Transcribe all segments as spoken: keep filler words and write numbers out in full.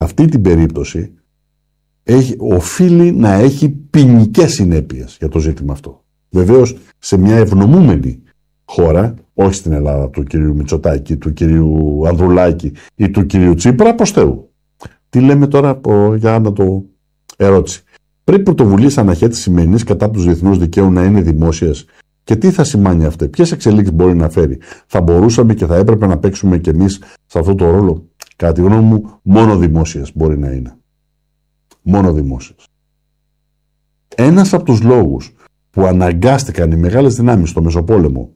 αυτή την περίπτωση έχει, οφείλει να έχει ποινικές συνέπειες για το ζήτημα αυτό. Βεβαίως σε μια ευνομούμενη χώρα, όχι στην Ελλάδα του κυρίου Μητσοτάκη, του κυρίου Ανδρουλάκη ή του κυρίου Τσίπρα, προς Θεού. Τι λέμε τώρα για να το ερώτηση. Πρέπει πρωτοβουλίες αναχέτησης σημερινής κατά του διεθνούς δικαίου να είναι δημόσιες? Και τι θα σημαίνει αυτό, ποιες εξελίξεις μπορεί να φέρει? Θα μπορούσαμε και θα έπρεπε να παίξουμε κι εμείς σε αυτό το ρόλο? Κατά τη γνώμη μου, μόνο δημόσιες μπορεί να είναι. Μόνο δημόσιες. Ένας από τους λόγους που αναγκάστηκαν οι μεγάλες δυνάμεις στο Μεσοπόλεμο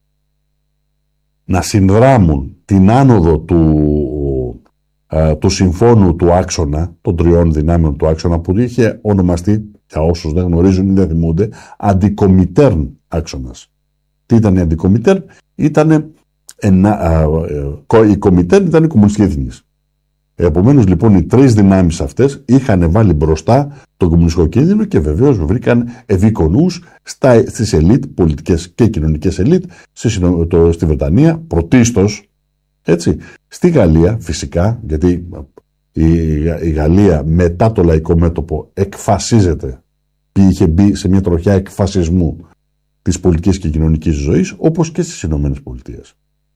να συνδράμουν την άνοδο του, α, του συμφώνου του άξονα, των τριών δυνάμεων του άξονα, που είχε ονομαστεί, για όσους δεν γνωρίζουν ή δεν θυμούνται, αντικομιτέρν άξονας. Τι ήταν η αντικομιτέρν? Ήτανε ένα, α, α, η κομιτέρν ήταν η κομμουνιστική εθνική. Επομένως λοιπόν οι τρεις δυνάμεις αυτές είχαν βάλει μπροστά τον κομμουνιστικό κίνδυνο και βεβαίως βρήκαν ευήκονους στις ελίτ, πολιτικές και κοινωνικές ελίτ, στη, το, στη Βρετανία, πρωτίστως, έτσι, στη Γαλλία φυσικά, γιατί η, η Γαλλία μετά το λαϊκό μέτωπο εκφασίζεται, είχε μπει σε μια τροχιά εκφασισμού της πολιτικής και κοινωνικής ζωής, όπως και στις Ηνωμένες Πολιτείες.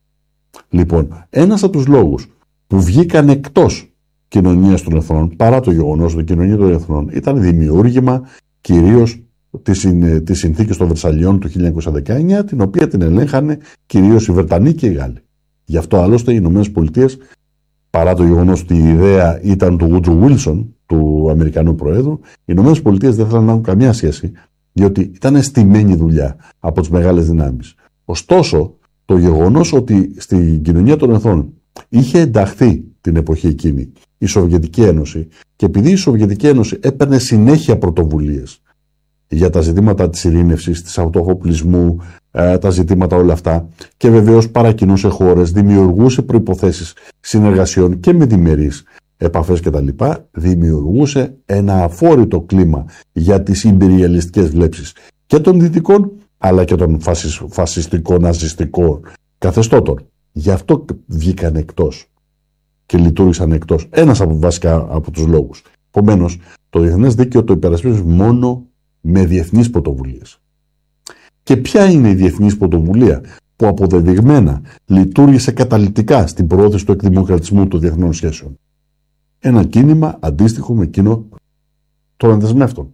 Λοιπόν, ένας από τους λόγους που βγήκαν εκτός κοινωνίας των εθνών, παρά το γεγονός ότι η κοινωνία των εθνών ήταν δημιούργημα κυρίως της, της συνθήκης των Βερσαλιών του χίλια εννιακόσια δεκαεννιά, την οποία την ελέγχανε κυρίως οι Βρετανοί και οι Γάλλοι. Γι' αυτό άλλωστε οι Ηνωμένες Πολιτείες, παρά το γεγονός ότι η ιδέα ήταν του Woodrow Wilson, του Αμερικανού Προέδρου, οι Ηνωμένες Πολιτείες δεν θέλαν να έχουν καμία σχέση, διότι ήταν αισθημένη δουλειά από τις μεγάλες δυνάμεις. Ωστόσο, το γεγονός ότι στην κοινωνία των εθνών είχε ενταχθεί την εποχή εκείνη η Σοβιετική Ένωση, και επειδή η Σοβιετική Ένωση έπαιρνε συνέχεια πρωτοβουλίες για τα ζητήματα της ειρήνευσης, της αυτοαφοπλισμού, τα ζητήματα όλα αυτά, και βεβαίως παρακινούσε χώρες, δημιουργούσε προϋποθέσεις συνεργασιών και με διμερείς επαφές κτλ., δημιουργούσε ένα αφόρητο κλίμα για τις ιμπεριαλιστικές βλέψεις και των δυτικών αλλά και των φασιστικών, ναζιστικών καθεστώτων. Γι' αυτό βγήκαν εκτός και λειτουργήσαν εκτός. Ένας από βασικά από τους λόγους. Επομένως, το διεθνές δίκαιο το υπερασπίζουμε μόνο με διεθνείς πρωτοβουλίες. Και ποια είναι η διεθνής πρωτοβουλία που αποδεδειγμένα λειτουργήσε καταλυτικά στην προώθηση του εκδημοκρατισμού των διεθνών σχέσεων? Ένα κίνημα αντίστοιχο με εκείνο των αντεσμεύτων.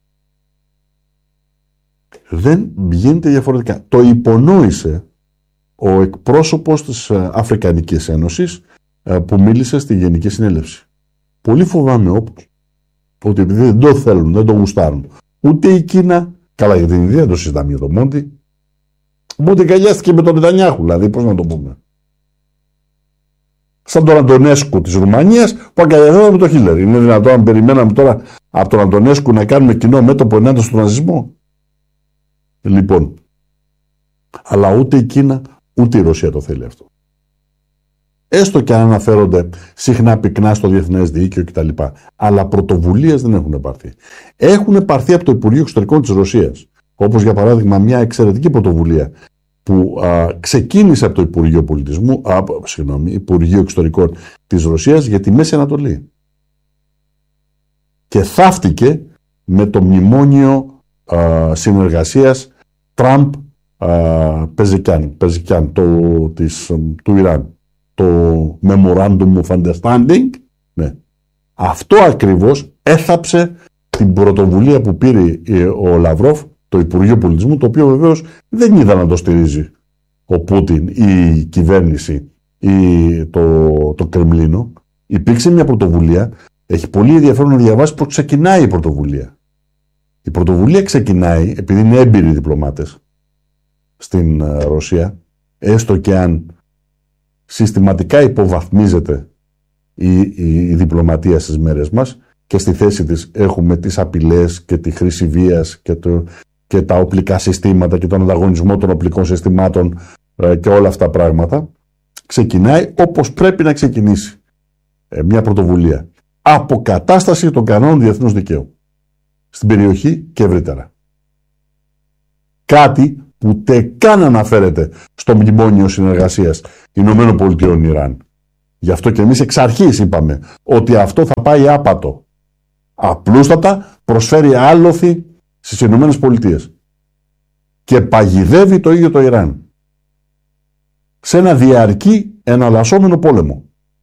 Δεν γίνεται διαφορετικά. Το υπονόησε ο εκπρόσωπος της Αφρικανικής Ένωσης που μίλησε στη Γενική Συνέλευση. Πολύ φοβάμαι όπως ότι επειδή δεν το θέλουν, δεν το γουστάρουν, ούτε η Κίνα, καλά για την Ινδία δεν το συζητάμε για το Μόντι, Μόντι καλιάστηκε με τον Νετανιάχου, δηλαδή πώς να το πούμε. Σαν τον Αντωνέσκου της Ρουμανίας που αγκαλιαζόταν με τον Χίλερ. Είναι δυνατόν να περιμέναμε τώρα από τον Αντωνέσκου να κάνουμε κοινό μέτωπο ενάντια στον ναζισμό? Λοιπόν, αλλά ούτε η Κίνα ούτε η Ρωσία το θέλει αυτό. Έστω και αν αναφέρονται συχνά πυκνά στο διεθνές δίκαιο κτλ. Αλλά πρωτοβουλίες δεν έχουν πάρθει. Έχουν πάρθει από το Υπουργείο Εξωτερικών της Ρωσίας. Όπως για παράδειγμα μια εξαιρετική πρωτοβουλία που α, ξεκίνησε από το Υπουργείο Πολιτισμού, α, συγγνώμη, Υπουργείο Εξωτερικών της Ρωσίας για τη Μέση Ανατολή. Και θαύτηκε με το μνημόνιο α, συνεργασίας Τραμπ-Πεζικιάν, Πεζικιάν, το, της, του Ιράν. Το Memorandum of Understanding, ναι. Αυτό ακριβώς έθαψε την πρωτοβουλία που πήρε ο Λαυρόφ, το Υπουργείο Πολιτισμού, το οποίο βεβαίως δεν είδα να το στηρίζει ο Πούτιν ή η κυβέρνηση ή το, το Κρεμλίνο. Υπήρξε μια πρωτοβουλία, έχει πολύ ενδιαφέρον να διαβάσει πώς ξεκινάει η πρωτοβουλία. Η πρωτοβουλία ξεκινάει, επειδή είναι έμπειροι διπλωμάτες στην Ρωσία, έστω και αν συστηματικά υποβαθμίζεται η, η, η διπλωματία στις μέρες μας και στη θέση της έχουμε τις απειλές και τη χρήση βίας και, το, και τα οπλικά συστήματα και τον ανταγωνισμό των οπλικών συστημάτων ε, και όλα αυτά τα πράγματα, ξεκινάει όπως πρέπει να ξεκινήσει ε, μια πρωτοβουλία. Αποκατάσταση των κανόνων διεθνούς δικαίου στην περιοχή και ευρύτερα. Κάτι που ούτε καν αναφέρεται στο μνημόνιο συνεργασίας Ηνωμένων Πολιτειών Ιράν. Γι' αυτό και εμείς εξ αρχής είπαμε ότι αυτό θα πάει άπατο. Απλούστατα προσφέρει άλοθη στις Ηνωμένες Πολιτείες και παγιδεύει το ίδιο το Ιράν σε ένα διαρκή εναλλασσόμενο πόλεμο.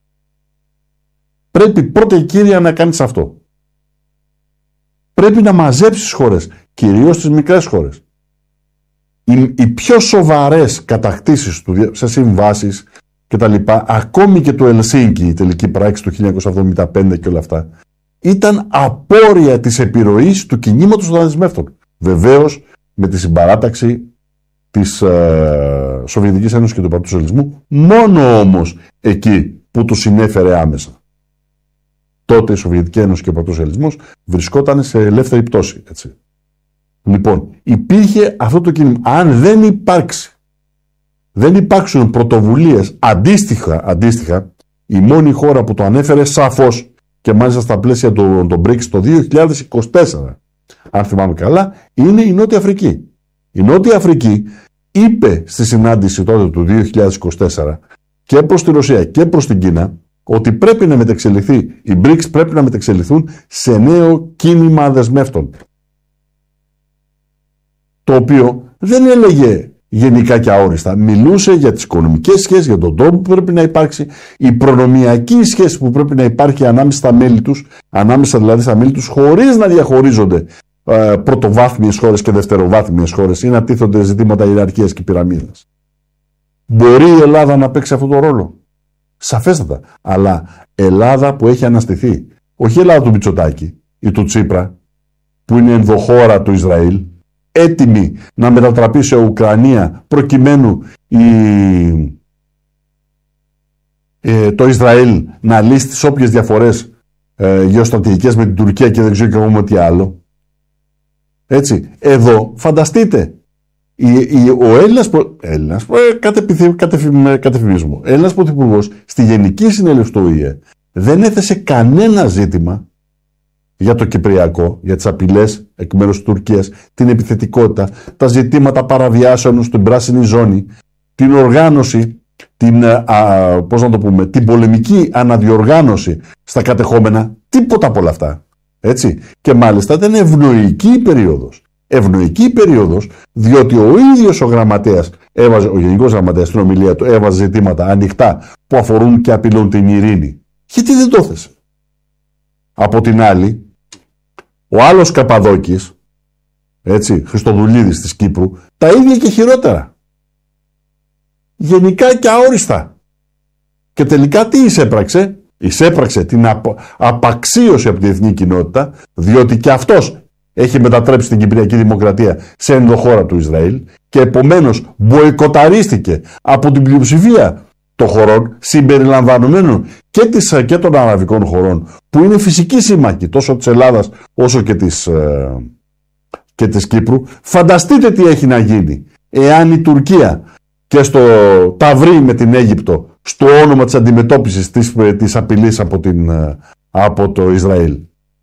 Πρέπει πρώτα η κύρια να κάνεις αυτό. Πρέπει να μαζέψεις χώρες, κυρίως τις μικρές χώρες. Οι, οι πιο σοβαρές κατακτήσεις του, σε συμβάσεις και τα λοιπά, ακόμη και του Ελσίνκι, η τελική πράξη του χίλια εννιακόσια εβδομήντα πέντε και όλα αυτά, ήταν απόρρια της επιρροής του κινήματος των δεσμεύτων. Βεβαίως με τη συμπαράταξη της ε, Σοβιετικής Ένωσης και του Παρτοσοσιαλισμού, μόνο όμως εκεί που του συνέφερε άμεσα. Τότε η Σοβιετική Ένωση και ο Παρτοσοσιαλισμός βρισκόταν σε ελεύθερη πτώση. Έτσι. Λοιπόν, υπήρχε αυτό το κίνημα. Αν δεν υπάρξει, δεν υπάρξουν πρωτοβουλίες αντίστοιχα, αντίστοιχα, η μόνη χώρα που το ανέφερε σαφώς και μάλιστα στα πλαίσια των το μπρικς το δύο χιλιάδες είκοσι τέσσερα, αν θυμάμαι καλά, είναι η Νότια Αφρική. Η Νότια Αφρική είπε στη συνάντηση τότε του δύο χιλιάδες είκοσι τέσσερα και προς τη Ρωσία και προς την Κίνα ότι πρέπει να μετεξελιχθεί, οι μπρικς πρέπει να μετεξελιχθούν σε νέο κίνημα δεσμεύτων. Το οποίο δεν έλεγε γενικά και αόριστα. Μιλούσε για τις οικονομικές σχέσεις, για τον τρόπο που πρέπει να υπάρξει, η προνομιακή σχέση που πρέπει να υπάρχει ανάμεσα στα μέλη τους, ανάμεσα δηλαδή στα μέλη τους, χωρίς να διαχωρίζονται ε, πρωτοβάθμιες χώρες και δευτεροβάθμιες χώρες ή να τίθονται ζητήματα ιεραρχίας και πυραμίδας. Μπορεί η Ελλάδα να παίξει αυτό το ρόλο? Σαφέστατα. Αλλά Ελλάδα που έχει αναστηθεί, όχι η Ελλάδα του Μητσοτάκη ή του Τσίπρα, που είναι ενδοχώρα του Ισραήλ, έτοιμη να μετατραπεί σε Ουκρανία προκειμένου η, ε, το Ισραήλ να λύσει τις όποιες διαφορές ε, γεωστρατηγικές με την Τουρκία και δεν ξέρω και εγώ με τι άλλο. Έτσι, εδώ φανταστείτε η, η, ο Έλληνας, Έλληνας κατεφημισμό, Έλληνας πρωθυπουργός στη Γενική Συνέλευση του Ο Η Ε δεν έθεσε κανένα ζήτημα για το Κυπριακό, για τις απειλές εκ μέρους της Τουρκίας, την επιθετικότητα, τα ζητήματα παραβιάσεων στην πράσινη ζώνη, την οργάνωση, την, α, πώς να το πούμε, την πολεμική αναδιοργάνωση στα κατεχόμενα, τίποτα από όλα αυτά. Έτσι. Και μάλιστα ήταν ευνοϊκή η περίοδος. Ευνοϊκή η περίοδος, διότι ο ίδιος ο γραμματέας, έβαζε, ο γενικός γραμματέας στην ομιλία του, έβαζε ζητήματα ανοιχτά που αφορούν και απειλούν την ειρήνη. Γιατί δεν το έθεσε? Από την άλλη, ο άλλος Καπαδόκης, έτσι, Χριστοδουλίδης της Κύπρου, τα ίδια και χειρότερα. Γενικά και αόριστα. Και τελικά τι εισέπραξε? Εισέπραξε την απο, απαξίωση από την διεθνή κοινότητα, διότι και αυτός έχει μετατρέψει την Κυπριακή Δημοκρατία σε ενδοχώρα του Ισραήλ και επομένως μποϊκοταρίστηκε από την πλειοψηφία των χωρών, συμπεριλαμβανομένων και, της, και των αραβικών χωρών, που είναι φυσικοί σύμμαχοι τόσο της Ελλάδας όσο και της, ε, και της Κύπρου. Φανταστείτε τι έχει να γίνει εάν η Τουρκία και στο ταυρί με την Αίγυπτο στο όνομα της αντιμετώπισης της, της απειλής από, την, από το Ισραήλ.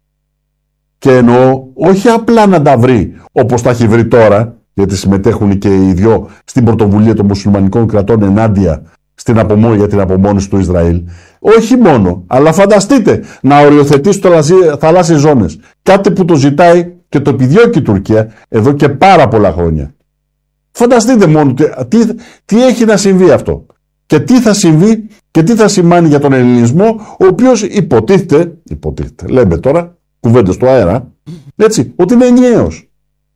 Και εννοώ όχι απλά να τα βρει όπως τα έχει βρει τώρα, γιατί συμμετέχουν και οι δυο στην πρωτοβουλία των μουσουλμανικών κρατών ενάντια στην απομόνη, για την απομόνωση του Ισραήλ. Όχι μόνο, αλλά φανταστείτε να οριοθετήσει θαλάσσιες ζώνες. Κάτι που το ζητάει και το επιδιώκει η Τουρκία εδώ και πάρα πολλά χρόνια. Φανταστείτε μόνο τι, τι έχει να συμβεί αυτό. Και τι θα συμβεί και τι θα σημάνει για τον ελληνισμό, ο οποίος υποτίθεται, υποτίθεται, λέμε τώρα, κουβέντες του αέρα, έτσι, ότι είναι ενιαίος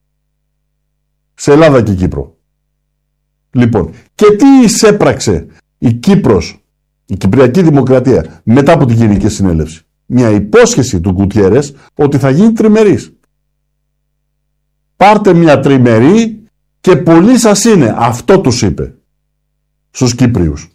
σε Ελλάδα και Κύπρο. Λοιπόν, και τι εισέπραξε η Κύπρος, η Κυπριακή Δημοκρατία, μετά από την Γενική Συνέλευση? Μια υπόσχεση του Γκουτιέρες ότι θα γίνει τριμερής. Πάρτε μια τριμερή και πολύ σας είναι. Αυτό τους είπε στους Κύπριους.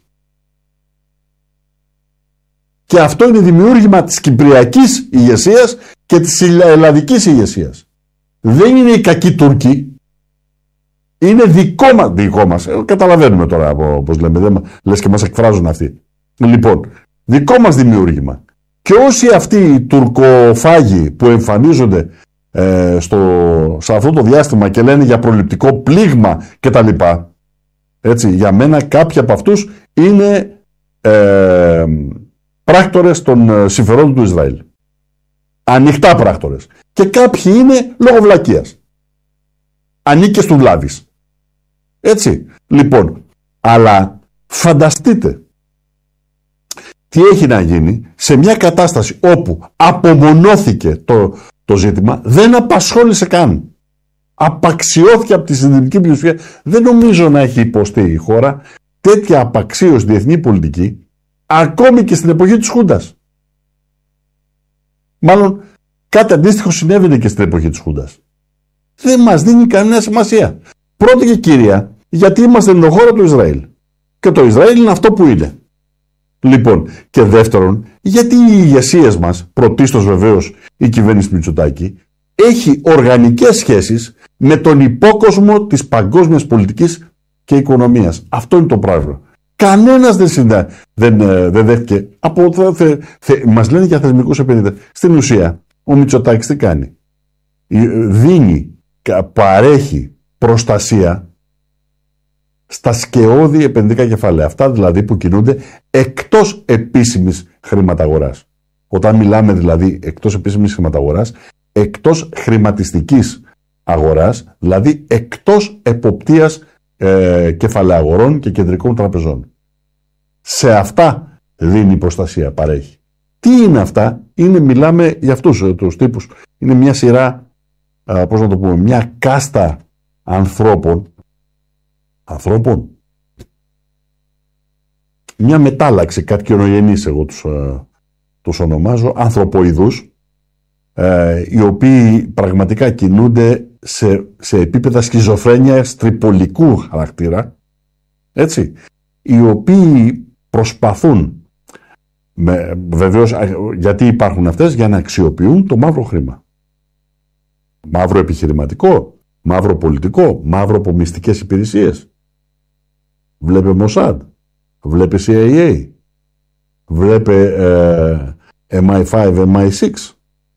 Και αυτό είναι δημιούργημα της Κυπριακής ηγεσίας και της Ελλαδικής ηγεσίας. Δεν είναι οι κακοί Τούρκοι. Είναι δικό μας, δικό μας, καταλαβαίνουμε τώρα όπως λέμε, δεν, λες και μας εκφράζουν αυτοί. Λοιπόν, δικό μας δημιούργημα. Και όσοι αυτοί οι τουρκοφάγοι που εμφανίζονται ε, στο, σε αυτό το διάστημα και λένε για προληπτικό πλήγμα κτλ. Έτσι, για μένα κάποιοι από αυτούς είναι ε, πράκτορες των συμφερόντων του Ισραήλ. Ανοιχτά πράκτορες. Και κάποιοι είναι λόγω βλακείας. Ανήκες του βλάβης. Έτσι. Λοιπόν, αλλά φανταστείτε τι έχει να γίνει σε μια κατάσταση όπου απομονώθηκε το, το ζήτημα, δεν απασχόλησε καν. Απαξιώθηκε από τη συντηρητική πλειοψηφία. Δεν νομίζω να έχει υποστεί η χώρα τέτοια απαξίωση διεθνή πολιτική, ακόμη και στην εποχή της Χούντας. Μάλλον κάτι αντίστοιχο συνέβαινε και στην εποχή της Χούντας. Δεν μας δίνει καμία σημασία. Πρώτη και κύρια, γιατί είμαστε στην χώρα του Ισραήλ. Και το Ισραήλ είναι αυτό που είναι. Λοιπόν, και δεύτερον, γιατί οι ηγεσίες μας, πρωτίστως βεβαίως η κυβέρνηση Μητσοτάκη, έχει οργανικές σχέσεις με τον υπόκοσμο της παγκόσμιας πολιτικής και οικονομίας. Αυτό είναι το πράγμα. Κανένας δεν, συνδά, δεν, δεν δέχτηκε. Από, θε, θε, θε, μας λένε για θεσμικούς επενδυτές. Στην ουσία, ο Μητσοτάκης τι κάνει? Δίνει, παρέχει προστασία στα σκεώδη επενδυτικά κεφάλαια. Αυτά δηλαδή που κινούνται εκτός επίσημης χρηματαγοράς. Όταν μιλάμε δηλαδή εκτός επίσημης χρηματαγοράς, εκτός χρηματιστικής αγοράς, δηλαδή εκτός εποπτείας ε, κεφαλαίων και κεντρικών τραπεζών. Σε αυτά δίνει προστασία, παρέχει. Τι είναι αυτά? Είναι, μιλάμε για αυτούς τους τύπους. Είναι μια σειρά, α, πώς να το πούμε, μια κάστα ανθρώπων, ανθρώπων, μια μετάλλαξη κατοικιογενείς, εγώ τους, α, τους ονομάζω, ανθρωποειδούς, ε, οι οποίοι πραγματικά κινούνται σε, σε επίπεδα σχιζοφρένειας τριπολικού χαρακτήρα, έτσι, οι οποίοι προσπαθούν, με, βεβαίως γιατί υπάρχουν αυτές, για να αξιοποιούν το μαύρο χρήμα. Μαύρο επιχειρηματικό, μαύρο πολιτικό, μαύρο από μυστικές υπηρεσίες. Βλέπε Mossad, βλέπε σι άι έι, βλέπε ε, εμ άι φάιβ, εμ άι σιξ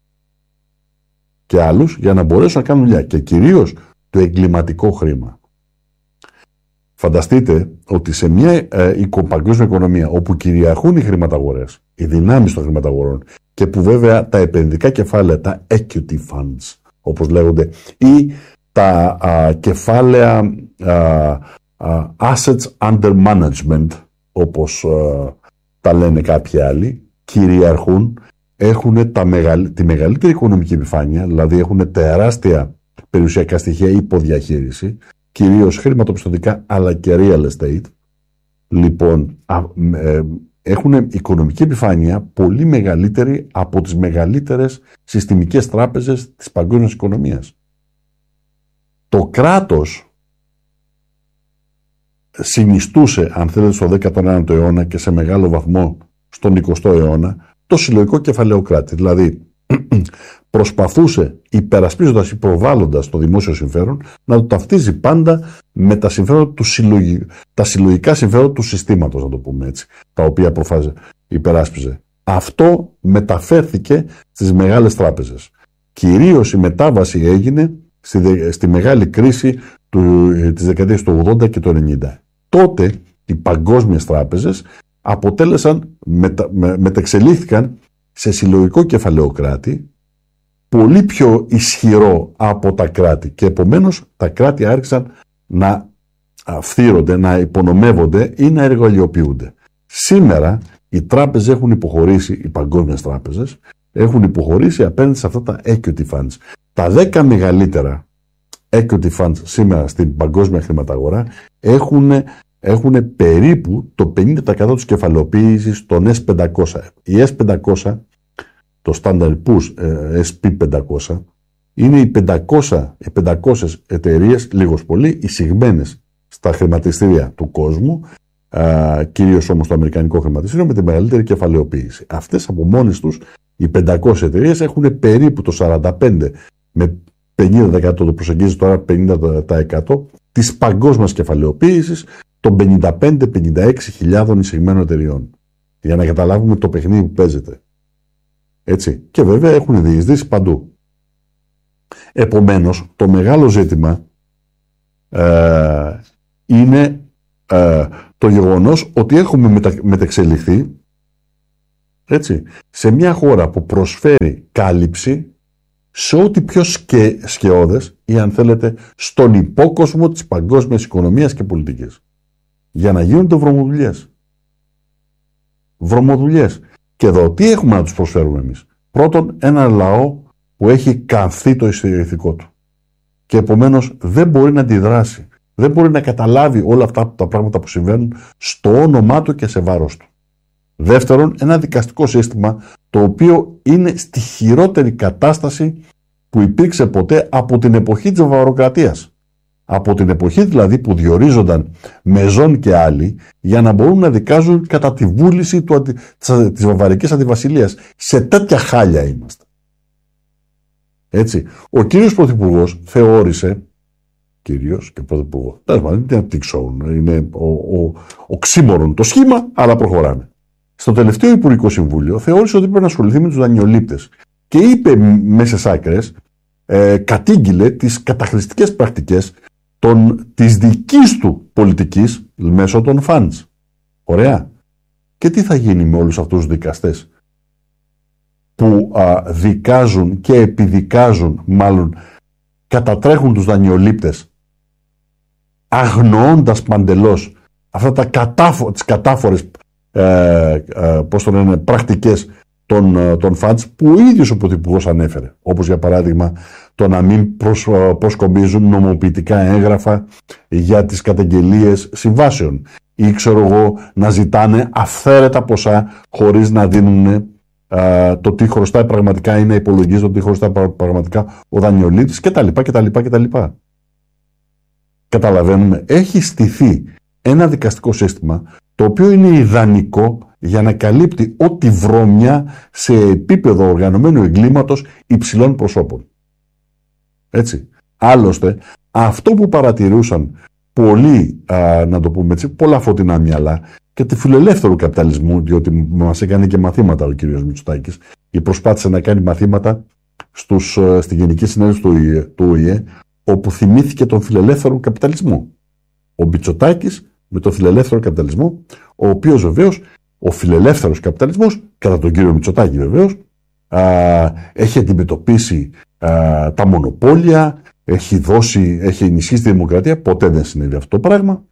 και άλλους, για να μπορέσουν να κάνουν δουλειά, και κυρίως το εγκληματικό χρήμα. Φανταστείτε ότι σε μια ε, παγκόσμια οικονομία όπου κυριαρχούν οι χρηματαγορές, οι δυνάμεις των χρηματαγορών, και που βέβαια τα επενδυτικά κεφάλαια, τα equity funds όπως λέγονται, ή τα α, κεφάλαια α, α, assets under management όπως α, τα λένε κάποιοι άλλοι, κυριαρχούν, έχουν τα μεγαλ, τη μεγαλύτερη οικονομική επιφάνεια, δηλαδή έχουν τεράστια περιουσιακά στοιχεία υποδιαχείριση, κυρίως χρηματοπιστωτικά αλλά και real estate. Λοιπόν, α, ε, έχουν οικονομική επιφάνεια πολύ μεγαλύτερη από τις μεγαλύτερες συστημικές τράπεζες της παγκόσμιας οικονομίας. Το κράτος συνιστούσε, αν θέλετε, στο δέκατο ένατο αιώνα και σε μεγάλο βαθμό στον εικοστό αιώνα, το συλλογικό κεφαλαιοκράτη. Δηλαδή, προσπαθούσε, υπερασπίζοντας ή προβάλλοντας το δημόσιο συμφέρον, να το ταυτίζει πάντα με τα συμφέροντα του συλλογικού, τα συλλογικά συμφέροντα του συστήματος, να το πούμε έτσι, τα οποία προφάζε, υπεράσπιζε. Αυτό μεταφέρθηκε στις μεγάλες τράπεζες. Κυρίως η μετάβαση έγινε στη, στη μεγάλη κρίση του, της δεκαετίας του ογδόντα και του ενενήντα. Τότε οι παγκόσμιες τράπεζες αποτέλεσαν, μετα, με, μεταξελίχθηκαν σε συλλογικό κεφαλαιοκράτη πολύ πιο ισχυρό από τα κράτη, και επομένως τα κράτη άρχισαν να φθείρονται, να υπονομεύονται ή να εργαλειοποιούνται. Σήμερα οι τράπεζες έχουν υποχωρήσει, οι παγκόσμιες τράπεζες έχουν υποχωρήσει απέναντι σε αυτά τα equity funds. Τα δέκα μεγαλύτερα equity funds σήμερα στην παγκόσμια χρηματαγορά έχουν, έχουν περίπου το πενήντα τοις εκατό της κεφαλαιοποίησης των ες πεντακόσια. Η ες πεντακόσια, το Standard Poor's ες πι πεντακόσια, είναι οι πεντακόσιες, οι πεντακόσιες εταιρείες, λίγος πολύ, εισηγμένες στα χρηματιστήρια του κόσμου, α, κυρίως όμως το αμερικανικό χρηματιστήριο, με τη μεγαλύτερη κεφαλαιοποίηση. Αυτές από μόνες τους οι πεντακόσιες εταιρείες έχουν περίπου το σαράντα πέντε με πενήντα τοις εκατό, το προσεγγίζει τώρα πενήντα τοις εκατό της παγκόσμιας κεφαλαιοποίησης των πενήντα πέντε με πενήντα έξι χιλιάδων εισηγμένων εταιρεών. Για να καταλάβουμε το παιχνίδι που παίζεται. Έτσι. Και βέβαια έχουν διεισδύσει παντού. Επομένως, το μεγάλο ζήτημα ε, είναι ε, το γεγονός ότι έχουμε μετα, μετεξελιχθεί, έτσι, σε μια χώρα που προσφέρει κάλυψη σε ό,τι πιο σκε, σκεώδες ή αν θέλετε στον υπόκοσμο της παγκόσμιας οικονομίας και πολιτικής. Για να γίνονται βρωμοδουλειές. Βρωμοδουλειές. Και εδώ τι έχουμε να τους προσφέρουμε εμείς? Πρώτον, ένα λαό που έχει καθεί το ηθικό του. Και επομένως δεν μπορεί να αντιδράσει. Δεν μπορεί να καταλάβει όλα αυτά τα πράγματα που συμβαίνουν στο όνομά του και σε βάρος του. Δεύτερον, ένα δικαστικό σύστημα το οποίο είναι στη χειρότερη κατάσταση που υπήρξε ποτέ από την εποχή της βαβαροκρατίας. Από την εποχή δηλαδή που διορίζονταν μεζόν και άλλοι για να μπορούν να δικάζουν κατά τη βούληση του, της βαβαρικής αντιβασιλείας. Σε τέτοια χάλια είμαστε. Έτσι, ο κύριος Πρωθυπουργός θεώρησε, κύριος και Πρωθυπουργός, δεν είναι απτύξον, είναι ο, ο, οξύμορον το σχήμα, αλλά προχωράμε. Στο τελευταίο Υπουργικό Συμβούλιο θεώρησε ότι πρέπει να ασχοληθεί με τους δανειολήπτες και είπε μέσα στις άκρες, ε, κατήγγειλε τις καταχρηστικές πρακτικές των, της δικής του πολιτικής μέσω των funds. Ωραία. Και τι θα γίνει με όλους αυτούς τους δικαστές που α, δικάζουν και επιδικάζουν, μάλλον κατατρέχουν τους δανειολήπτες, αγνοώντας παντελώς αυτά τα κατάφο, τις κατάφορες ε, ε, πώς το λένε, πρακτικές των, των funds που ο ίδιος ο Πρωθυπουργός ανέφερε. Όπως για παράδειγμα το να μην προσ, προσκομίζουν νομοποιητικά έγγραφα για τις καταγγελίες συμβάσεων ή ξέρω εγώ να ζητάνε αυθαίρετα ποσά χωρίς να δίνουν Uh, το τι χρωστάει πραγματικά ή να υπολογίζει το τι χρωστάει πραγματικά ο δανειολήπτης κτλ. κτλ, κτλ. Καταλαβαίνουμε, έχει στηθεί ένα δικαστικό σύστημα το οποίο είναι ιδανικό για να καλύπτει ό,τι βρώμια σε επίπεδο οργανωμένου εγκλήματος υψηλών προσώπων. Έτσι. Άλλωστε, αυτό που παρατηρούσαν πολλοί, α, να το πούμε έτσι, πολλά φωτεινά μυαλά και του φιλελεύθερου καπιταλισμού, διότι μας έκανε και μαθήματα ο κύριος Μητσοτάκης και προσπάθησε να κάνει μαθήματα στους, στη Γενική Συνέλευση του Ο Η Ε, όπου θυμήθηκε τον φιλελεύθερο καπιταλισμό. Ο Μητσοτάκης με τον φιλελεύθερο καπιταλισμό, ο οποίος βεβαίως, ο φιλελεύθερος καπιταλισμός, κατά τον κύριο Μητσοτάκη βεβαίως, α, έχει αντιμετωπίσει α, τα μονοπόλια, έχει δώσει, έχει ενισχύσει τη δημοκρατία, ποτέ δεν συνέβη αυτό το πράγμα.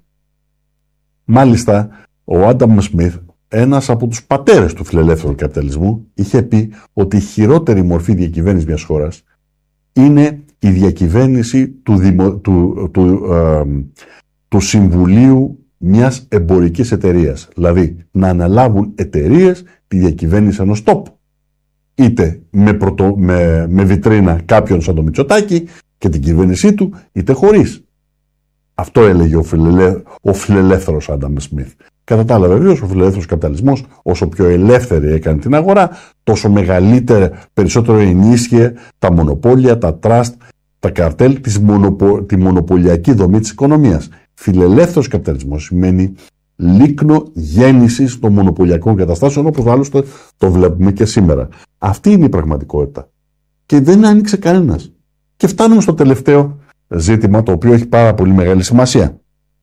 Μάλιστα, ο Άνταμ Σμιθ, ένας από τους πατέρες του φιλελεύθερου καπιταλισμού, είχε πει ότι η χειρότερη μορφή διακυβέρνησης μιας χώρας είναι η διακυβέρνηση του, δημο, του, του, ε, του συμβουλίου μιας εμπορικής εταιρείας. Δηλαδή, να αναλάβουν εταιρείες τη διακυβέρνηση ενός τόπου. Είτε με, πρωτο, με, με βιτρίνα κάποιον σαν το Μητσοτάκη και την κυβέρνησή του, είτε χωρίς. Αυτό έλεγε ο, φιλελε... ο φιλελεύθερος Άνταμ Σμιθ. Κατά τα άλλα, βεβαίως, ο φιλελεύθερος καπιταλισμός, όσο πιο ελεύθερη έκανε την αγορά, τόσο μεγαλύτερα, περισσότερο ενίσχυε τα μονοπόλια, τα τραστ, τα καρτέλ, της μονοπο... τη μονοπωλιακή δομή της οικονομίας. Φιλελεύθερος καπιταλισμός σημαίνει λίκνο γέννησης των μονοπωλιακών καταστάσεων, όπως άλλωστε το βλέπουμε και σήμερα. Αυτή είναι η πραγματικότητα. Και δεν άνοιξε κανένας. Και φτάνουμε στο τελευταίο ζήτημα, το οποίο έχει πάρα πολύ μεγάλη σημασία.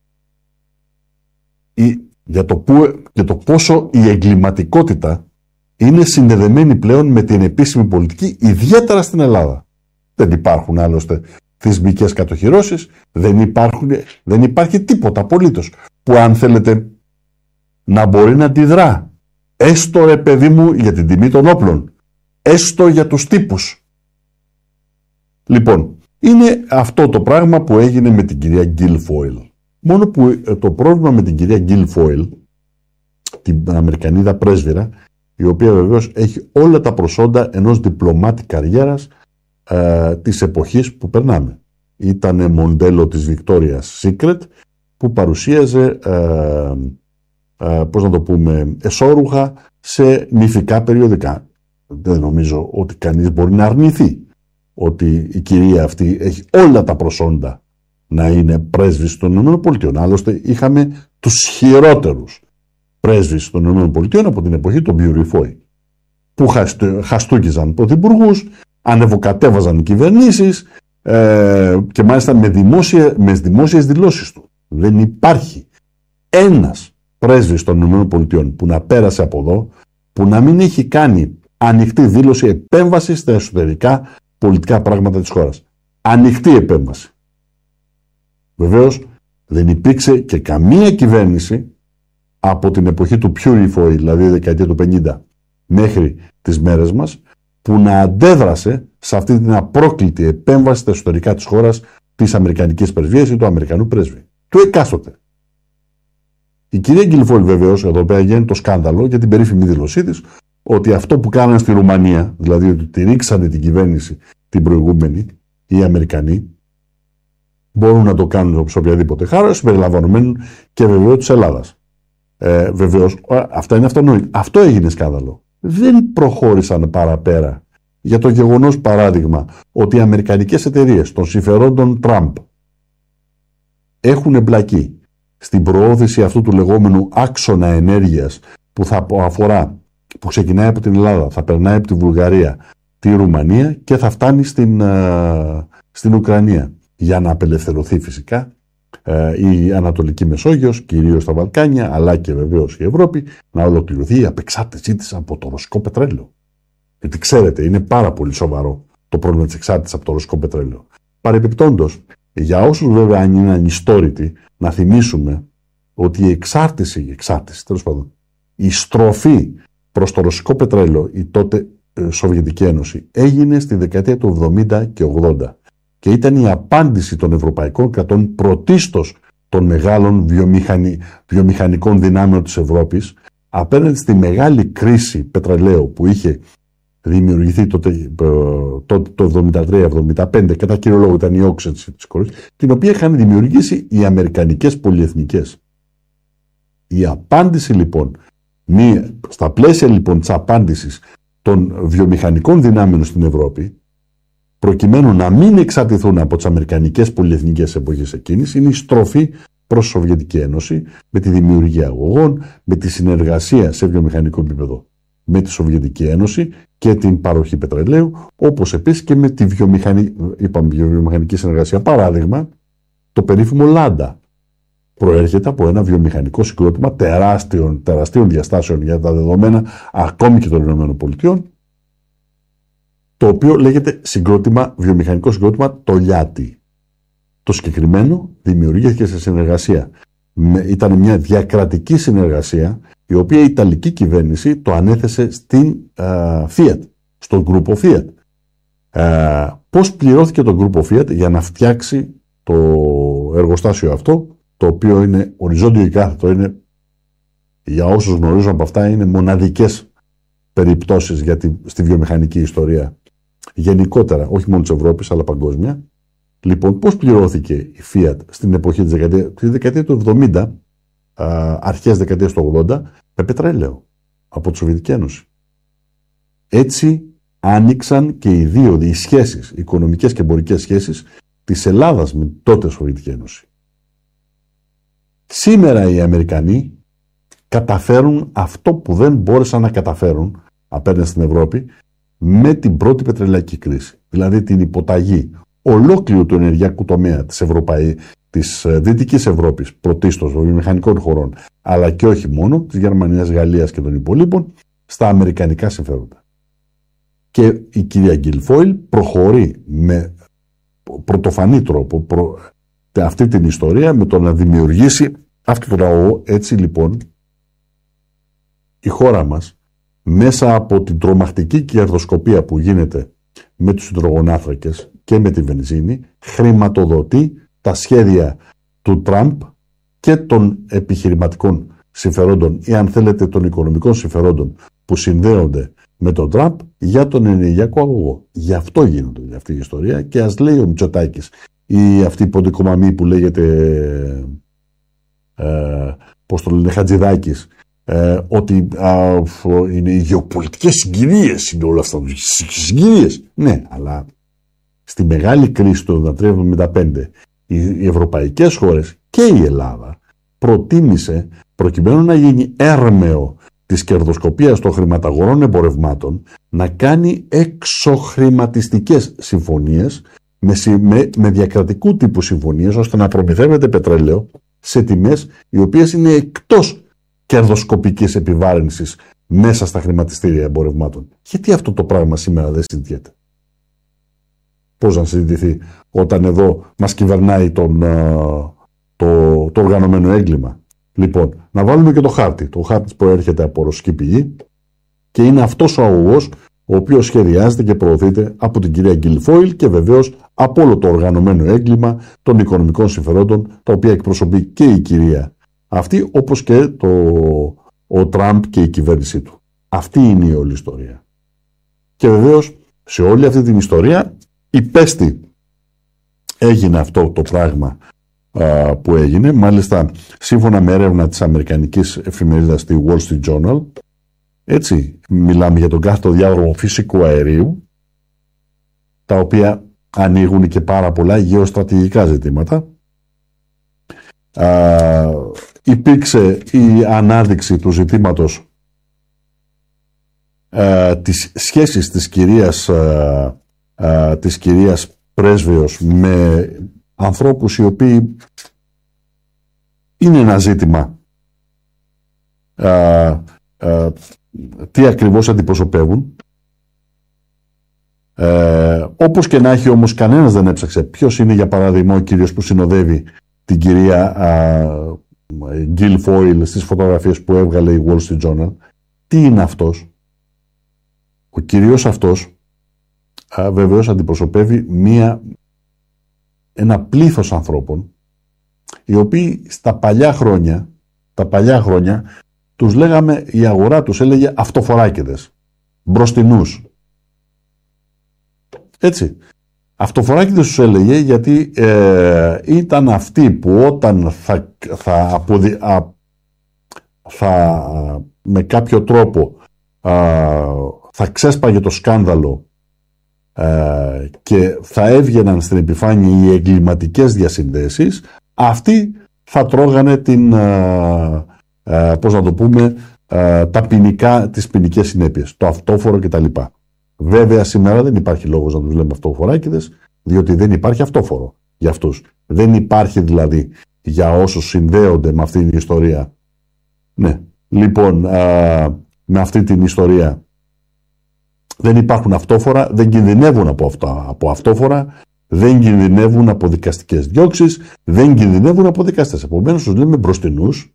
Η, για, το που, για το πόσο η εγκληματικότητα είναι συνδεδεμένη πλέον με την επίσημη πολιτική, ιδιαίτερα στην Ελλάδα. Δεν υπάρχουν άλλωστε θεσμικές κατοχυρώσεις, δεν, υπάρχουν, δεν υπάρχει τίποτα απολύτως που αν θέλετε να μπορεί να αντιδρά. Έστω ρε παιδί μου για την τιμή των όπλων, έστω για τους τύπους. Λοιπόν, είναι αυτό το πράγμα που έγινε με την κυρία Γκίλφοιλ. Μόνο που το πρόβλημα με την κυρία Γκίλφοιλ, την Αμερικανίδα πρέσβυρα, η οποία βεβαίως έχει όλα τα προσόντα ενός διπλωμάτη καριέρας ε, της εποχής που περνάμε. Ήταν μοντέλο της Victoria's Secret που παρουσίαζε, ε, ε, πώς να το πούμε, εσώρουχα σε νηφικά περιοδικά. Δεν νομίζω ότι κανείς μπορεί να αρνηθεί ότι η κυρία αυτή έχει όλα τα προσόντα να είναι πρέσβης των ΗΠΑ. Άλλωστε είχαμε τους χειρότερους πρέσβεις των ΗΠΑ από την εποχή των Μπιουριφόη, που χαστούκιζαν πρωθυπουργούς, ανεβοκατέβαζαν κυβερνήσεις ε, και μάλιστα με, δημόσια, με δημόσιες δηλώσεις του. Δεν υπάρχει ένας πρέσβης των ΗΠΑ που να πέρασε από εδώ, που να μην έχει κάνει ανοιχτή δήλωση επέμβαση στα εσωτερικά πολιτικά πράγματα της χώρας. Ανοιχτή επέμβαση. Βεβαίως δεν υπήρξε και καμία κυβέρνηση από την εποχή του Purifoy, δηλαδή δεκαετία του πενήντα, μέχρι τις μέρες μας, που να αντέδρασε σε αυτή την απρόκλητη επέμβαση στα εσωτερικά της χώρας της Αμερικανικής πρεσβείας ή του Αμερικανού πρέσβη. Του εκάστοτε. Η κυρία Γκιλφόιλ βεβαίως εδώ πέρα γίνει το σκάνδαλο για την περίφημη δήλωσή της ότι αυτό που κάνανε στη Ρουμανία, δηλαδή ότι τη ρίξανε την κυβέρνηση την προηγούμενη, οι Αμερικανοί, μπορούν να το κάνουν σε οποιαδήποτε χώρα, συμπεριλαμβανομένου και βεβαίως της Ελλάδας. Ε, βεβαίως, αυτά είναι αυτονόητο. Αυτό έγινε σκάνδαλο. Δεν προχώρησαν παραπέρα για το γεγονός, παράδειγμα, ότι οι αμερικανικές εταιρείες των συμφερόντων Τραμπ έχουν εμπλακεί στην προώθηση αυτού του λεγόμενου άξονα ενέργειας που θα αφορά, που ξεκινάει από την Ελλάδα, θα περνάει από τη Βουλγαρία, τη Ρουμανία και θα φτάνει στην, uh, στην Ουκρανία, για να απελευθερωθεί φυσικά uh, η Ανατολική Μεσόγειος, κυρίως τα Βαλκάνια, αλλά και βεβαίως η Ευρώπη, να ολοκληρωθεί η απεξάρτησή της από το ρωσικό πετρέλαιο. Γιατί ξέρετε, είναι πάρα πολύ σοβαρό το πρόβλημα της εξάρτησης από το ρωσικό πετρέλαιο. Παρεπιπτόντως, για όσους βέβαια αν είναι ανιστόρητοι, να θυμίσουμε ότι η εξάρτηση, η εξάρτηση τέλος πάντων, η στροφή προς το ρωσικό πετρέλαιο, η τότε ε, Σοβιετική Ένωση, έγινε στη δεκαετία του εβδομήντα και ογδόντα και ήταν η απάντηση των ευρωπαϊκών κρατών, πρωτίστως των μεγάλων βιομηχανι... βιομηχανικών δυνάμεων της Ευρώπης, απέναντι στη μεγάλη κρίση πετρελαίου που είχε δημιουργηθεί τότε, τότε το εβδομήντα τρία εβδομήντα πέντε, κατά κύριο λόγο ήταν η όξυνση της κορυφής, την οποία είχαν δημιουργήσει οι αμερικανικές πολυεθνικές. Η απάντηση λοιπόν, μία, στα πλαίσια λοιπόν της απάντησης των βιομηχανικών δυνάμεων στην Ευρώπη, προκειμένου να μην εξαρτηθούν από τις αμερικανικές πολυεθνικές εποχές εκείνης, είναι η στροφή προς τη Σοβιετική Ένωση, με τη δημιουργία αγωγών, με τη συνεργασία σε βιομηχανικό επίπεδο με τη Σοβιετική Ένωση και την παροχή πετρελαίου, όπως επίσης και με τη βιομηχανική, είπαμε, βιομηχανική συνεργασία. Παράδειγμα, το περίφημο Λάντα προέρχεται από ένα βιομηχανικό συγκρότημα τεράστιων, τεραστίων διαστάσεων για τα δεδομένα ακόμη και των ΗΠΑ, το οποίο λέγεται συγκρότημα, βιομηχανικό συγκρότημα Τολιάτι. Το συγκεκριμένο δημιουργήθηκε σε συνεργασία. Ήταν μια διακρατική συνεργασία, η οποία η Ιταλική κυβέρνηση το ανέθεσε στην uh, Fiat, στον γκρούπο Fiat. Uh, πώς πληρώθηκε το γκρούπο Fiat για να φτιάξει το εργοστάσιο αυτό, το οποίο είναι οριζόντιο ή κάθετο, είναι, για όσους γνωρίζουν από αυτά, είναι μοναδικές περιπτώσεις για τη, στη βιομηχανική ιστορία γενικότερα, όχι μόνο της Ευρώπης αλλά παγκόσμια. Λοιπόν, πώς πληρώθηκε η Fiat στην εποχή της δεκαετία, τη δεκαετία του εβδομήντα, α, αρχές δεκαετίας του ογδόντα, με πετρέλαιο από τη Σοβιετική Ένωση. Έτσι άνοιξαν και οι δύο οι σχέσεις, οι οικονομικές και εμπορικές σχέσεις της Ελλάδας με τότε Σοβιετική Ένωση. Σήμερα οι Αμερικανοί καταφέρουν αυτό που δεν μπόρεσαν να καταφέρουν απέναντι στην Ευρώπη με την πρώτη πετρελαϊκή κρίση, δηλαδή την υποταγή ολόκληρου του ενεργειακού τομέα της, Ευρωπαϊ... της Δυτικής Ευρώπης, πρωτίστως των βιομηχανικών χωρών, αλλά και όχι μόνο, της Γερμανίας, Γαλλίας και των υπολείπων, στα αμερικανικά συμφέροντα. Και η κυρία Γκιλφόιλ προχωρεί με πρωτοφανή τρόπο προ... αυτή την ιστορία με το να δημιουργήσει αυτό το αγωγό. Έτσι λοιπόν η χώρα μας, μέσα από την τρομακτική κερδοσκοπία που γίνεται με τους υδρογονάνθρακες και με τη βενζίνη, χρηματοδοτεί τα σχέδια του Τραμπ και των επιχειρηματικών συμφερόντων ή αν θέλετε των οικονομικών συμφερόντων που συνδέονται με τον Τραμπ για τον ενεργειακό αγωγό. Γι' αυτό γίνεται αυτή η ιστορία και ας λέει ο Μητσοτάκης ή αυτή η ποντικομαμή που λέγεται ε, πώς το λένε, Χατζηδάκης, Ε, ότι α, είναι οι γεωπολιτικές συγκυρίες, είναι όλα αυτά συγκυρίες. Ναι, αλλά στη μεγάλη κρίση του εβδομήντα τρία εβδομήντα πέντε οι, οι ευρωπαϊκές χώρες και η Ελλάδα προτίμησε, προκειμένου να γίνει έρμεο της κερδοσκοπίας των χρηματαγορών εμπορευμάτων, να κάνει εξωχρηματιστικές συμφωνίες με, με, με διακρατικού τύπου συμφωνίες, ώστε να προμηθεύεται πετρέλαιο σε τιμές οι οποίες είναι εκτός κερδοσκοπικής επιβάρυνσης μέσα στα χρηματιστήρια εμπορευμάτων. Γιατί αυτό το πράγμα σήμερα δεν συζητιέται? Πώς να συζητηθεί όταν εδώ μας κυβερνάει τον, το, το οργανωμένο έγκλημα? Λοιπόν, να βάλουμε και το χάρτη. Το χάρτη που έρχεται από ρωσική πηγή και είναι αυτός ο αγωγός ο οποίος σχεδιάζεται και προωθείται από την κυρία Γκίλφοιλ και βεβαίως από όλο το οργανωμένο έγκλημα των οικονομικών συμφερόντων, τα οποία εκπροσωπεί και η κυρία αυτή, όπως και το, ο Τραμπ και η κυβέρνησή του. Αυτή είναι η όλη ιστορία. Και βεβαίως σε όλη αυτή την ιστορία υπέστη έγινε αυτό το πράγμα α, που έγινε. Μάλιστα, σύμφωνα με έρευνα της αμερικανικής εφημερίδας τη Wall Street Journal, έτσι, μιλάμε για τον κάθετο διάδρομο φυσικού αερίου, τα οποία ανοίγουν και πάρα πολλά γεωστρατηγικά ζητήματα. Α, υπήρξε η ανάδειξη του ζητήματος α, της σχέσης της κυρίας, α, α, της κυρίας Πρέσβεως με ανθρώπους οι οποίοι είναι ένα ζήτημα α, α, τι ακριβώς αντιπροσωπεύουν. Ε, όπως και να έχει όμως, κανένας δεν έψαξε ποιος είναι, για παράδειγμα, ο κύριος που συνοδεύει την κυρία Γκίλφοιλ στις φωτογραφίες που έβγαλε η Wall Street Journal. Τι είναι αυτός? Ο κύριος αυτός α, βεβαίως αντιπροσωπεύει μία, ένα πλήθος ανθρώπων οι οποίοι στα παλιά χρόνια, τα παλιά χρόνια τους λέγαμε, η αγορά τους έλεγε αυτοφοράκηδες, μπροστινούς. Έτσι. Αυτοφοράκηδες τους έλεγε γιατί ε, ήταν αυτοί που όταν θα, θα, αποδι, α, θα με κάποιο τρόπο α, θα ξέσπαγε το σκάνδαλο α, και θα έβγαιναν στην επιφάνεια οι εγκληματικές διασυνδέσεις, αυτοί θα τρώγανε την... Α, Uh, πώς να το πούμε, uh, τα ποινικά, τις ποινικές συνέπειες, το αυτόφορο κτλ. Βέβαια σήμερα δεν υπάρχει λόγος να τους λέμε αυτοφοράκηδες, διότι δεν υπάρχει αυτόφορο για αυτούς. Δεν υπάρχει δηλαδή για όσους συνδέονται με αυτή την ιστορία. Ναι, λοιπόν, uh, με αυτή την ιστορία δεν υπάρχουν αυτόφορα, δεν κινδυνεύουν από, αυτά, από αυτόφορα, δεν κινδυνεύουν από δικαστικές διώξεις, δεν κινδυνεύουν από δικαστές. Επομένως τους λέμε μπροστινούς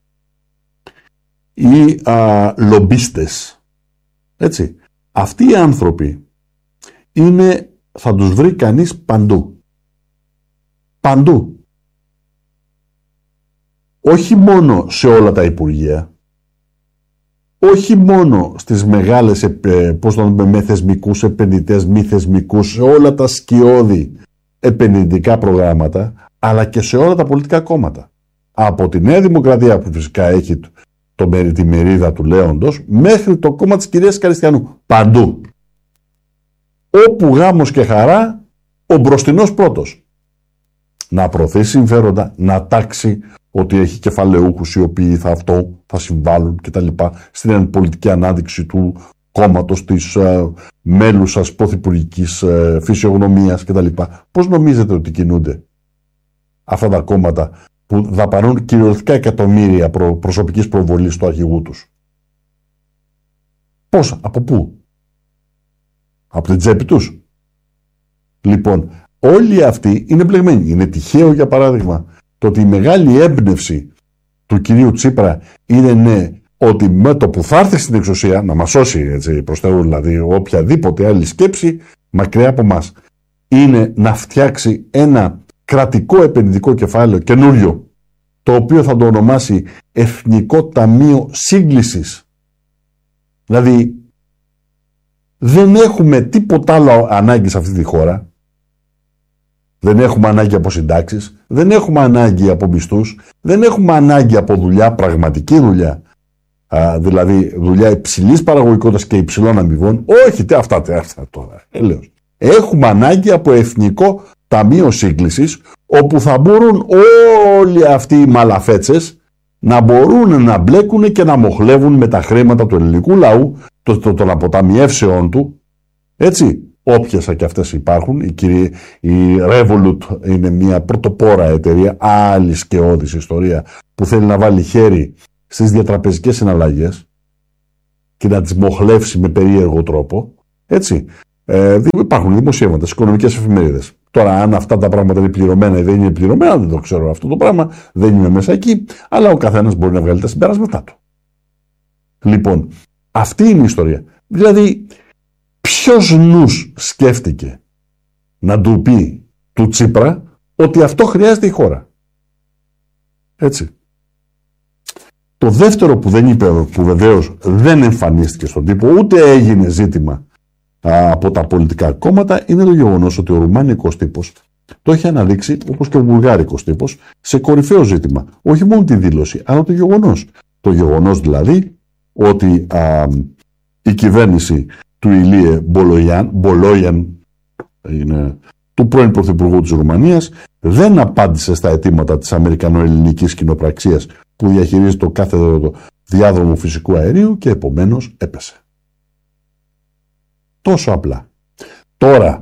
ή α, λομπίστες. Έτσι. Αυτοί οι άνθρωποι είναι, θα τους βρει κανείς παντού. Παντού. Όχι μόνο σε όλα τα υπουργεία, όχι μόνο στις μεγάλες, πώς το λέμε, με θεσμικούς επενδυτές, μη θεσμικούς, σε όλα τα σκιώδη επενδυτικά προγράμματα, αλλά και σε όλα τα πολιτικά κόμματα. Από τη Νέα Δημοκρατία που φυσικά έχει το, τη μερίδα του Λέοντος, μέχρι το κόμμα της κυρίας Καριστιανού. Παντού. Όπου γάμος και χαρά, ο μπροστινός πρώτος. Να προωθήσει συμφέροντα, να τάξει ότι έχει κεφαλαιούχους οι οποίοι θα αυτό, θα συμβάλλουν κτλ. Στην πολιτική ανάδειξη του κόμματος, της uh, μέλουσας πρωθυπουργικής uh, φυσιογνωμίας κτλ. Πώς νομίζετε ότι κινούνται αυτά τα κόμματα που δαπανούν κυριολεκτικά εκατομμύρια προ, προσωπικής προβολής του αρχηγού τους? Πώς, από πού? Από την τσέπη τους? Λοιπόν, όλοι αυτοί είναι μπλεγμένοι. Είναι τυχαίο, για παράδειγμα, το ότι η μεγάλη έμπνευση του κυρίου Τσίπρα είναι, ναι, ότι με το που θα έρθει στην εξουσία, να μας σώσει, έτσι, προς Θεού, δηλαδή οποιαδήποτε άλλη σκέψη μακριά από μας, είναι να φτιάξει ένα κρατικό επενδυτικό κεφάλαιο καινούριο, το οποίο θα το ονομάσει Εθνικό Ταμείο Σύγκλησης. Δηλαδή, δεν έχουμε τίποτα άλλο ανάγκη σε αυτή τη χώρα. Δεν έχουμε ανάγκη από συντάξεις, δεν έχουμε ανάγκη από μισθούς, δεν έχουμε ανάγκη από δουλειά, πραγματική δουλειά. Α, δηλαδή δουλειά υψηλής παραγωγικότητας και υψηλών αμοιβών. Όχι, τι αυτά, τι αυτά τώρα. Έλεος. Έχουμε ανάγκη από Εθνικό Ταμείο Σύγκλησης, όπου θα μπορούν όλοι αυτοί οι μαλαφέτσες να μπορούν να μπλέκουν και να μοχλεύουν με τα χρήματα του ελληνικού λαού, των το, το, αποταμιεύσεών του, έτσι, όποιες και αυτές υπάρχουν. Η, κυρία, η Revolut είναι μια πρωτοπόρα εταιρεία, άλλη σκαιώδης ιστορία, που θέλει να βάλει χέρι στις διατραπεζικές συναλλαγές και να τις μοχλεύσει με περίεργο τρόπο. Έτσι. Ε, υπάρχουν δημοσιεύματα στις οικονομικές εφημερίδες. Τώρα, αν αυτά τα πράγματα είναι πληρωμένα ή δεν είναι πληρωμένα, δεν το ξέρω αυτό το πράγμα, δεν είμαι μέσα εκεί, αλλά ο καθένας μπορεί να βγάλει τα συμπεράσματά του. Λοιπόν, αυτή είναι η ιστορία. Δηλαδή, ποιος νους σκέφτηκε να του πει του Τσίπρα ότι αυτό χρειάζεται η χώρα. Έτσι. Το δεύτερο που δεν είπε, που βεβαίως δεν εμφανίστηκε στον τύπο, ούτε έγινε ζήτημα α, από τα πολιτικά κόμματα, είναι το γεγονός ότι ο ρουμάνικος τύπος το έχει αναδείξει, όπως και ο βουλγάρικος τύπος, σε κορυφαίο ζήτημα. Όχι μόνο τη δήλωση, αλλά το γεγονός. Το γεγονός δηλαδή ότι α, η κυβέρνηση του Ηλίε Μπολόγιαν, είναι του πρώην Πρωθυπουργού της Ρουμανίας, δεν απάντησε στα αιτήματα της Αμερικανοελληνικής κοινοπραξίας που διαχειρίζει το κάθε διάδρομο φυσικού αερίου και επομένως έπεσε. Τόσο απλά. Τώρα,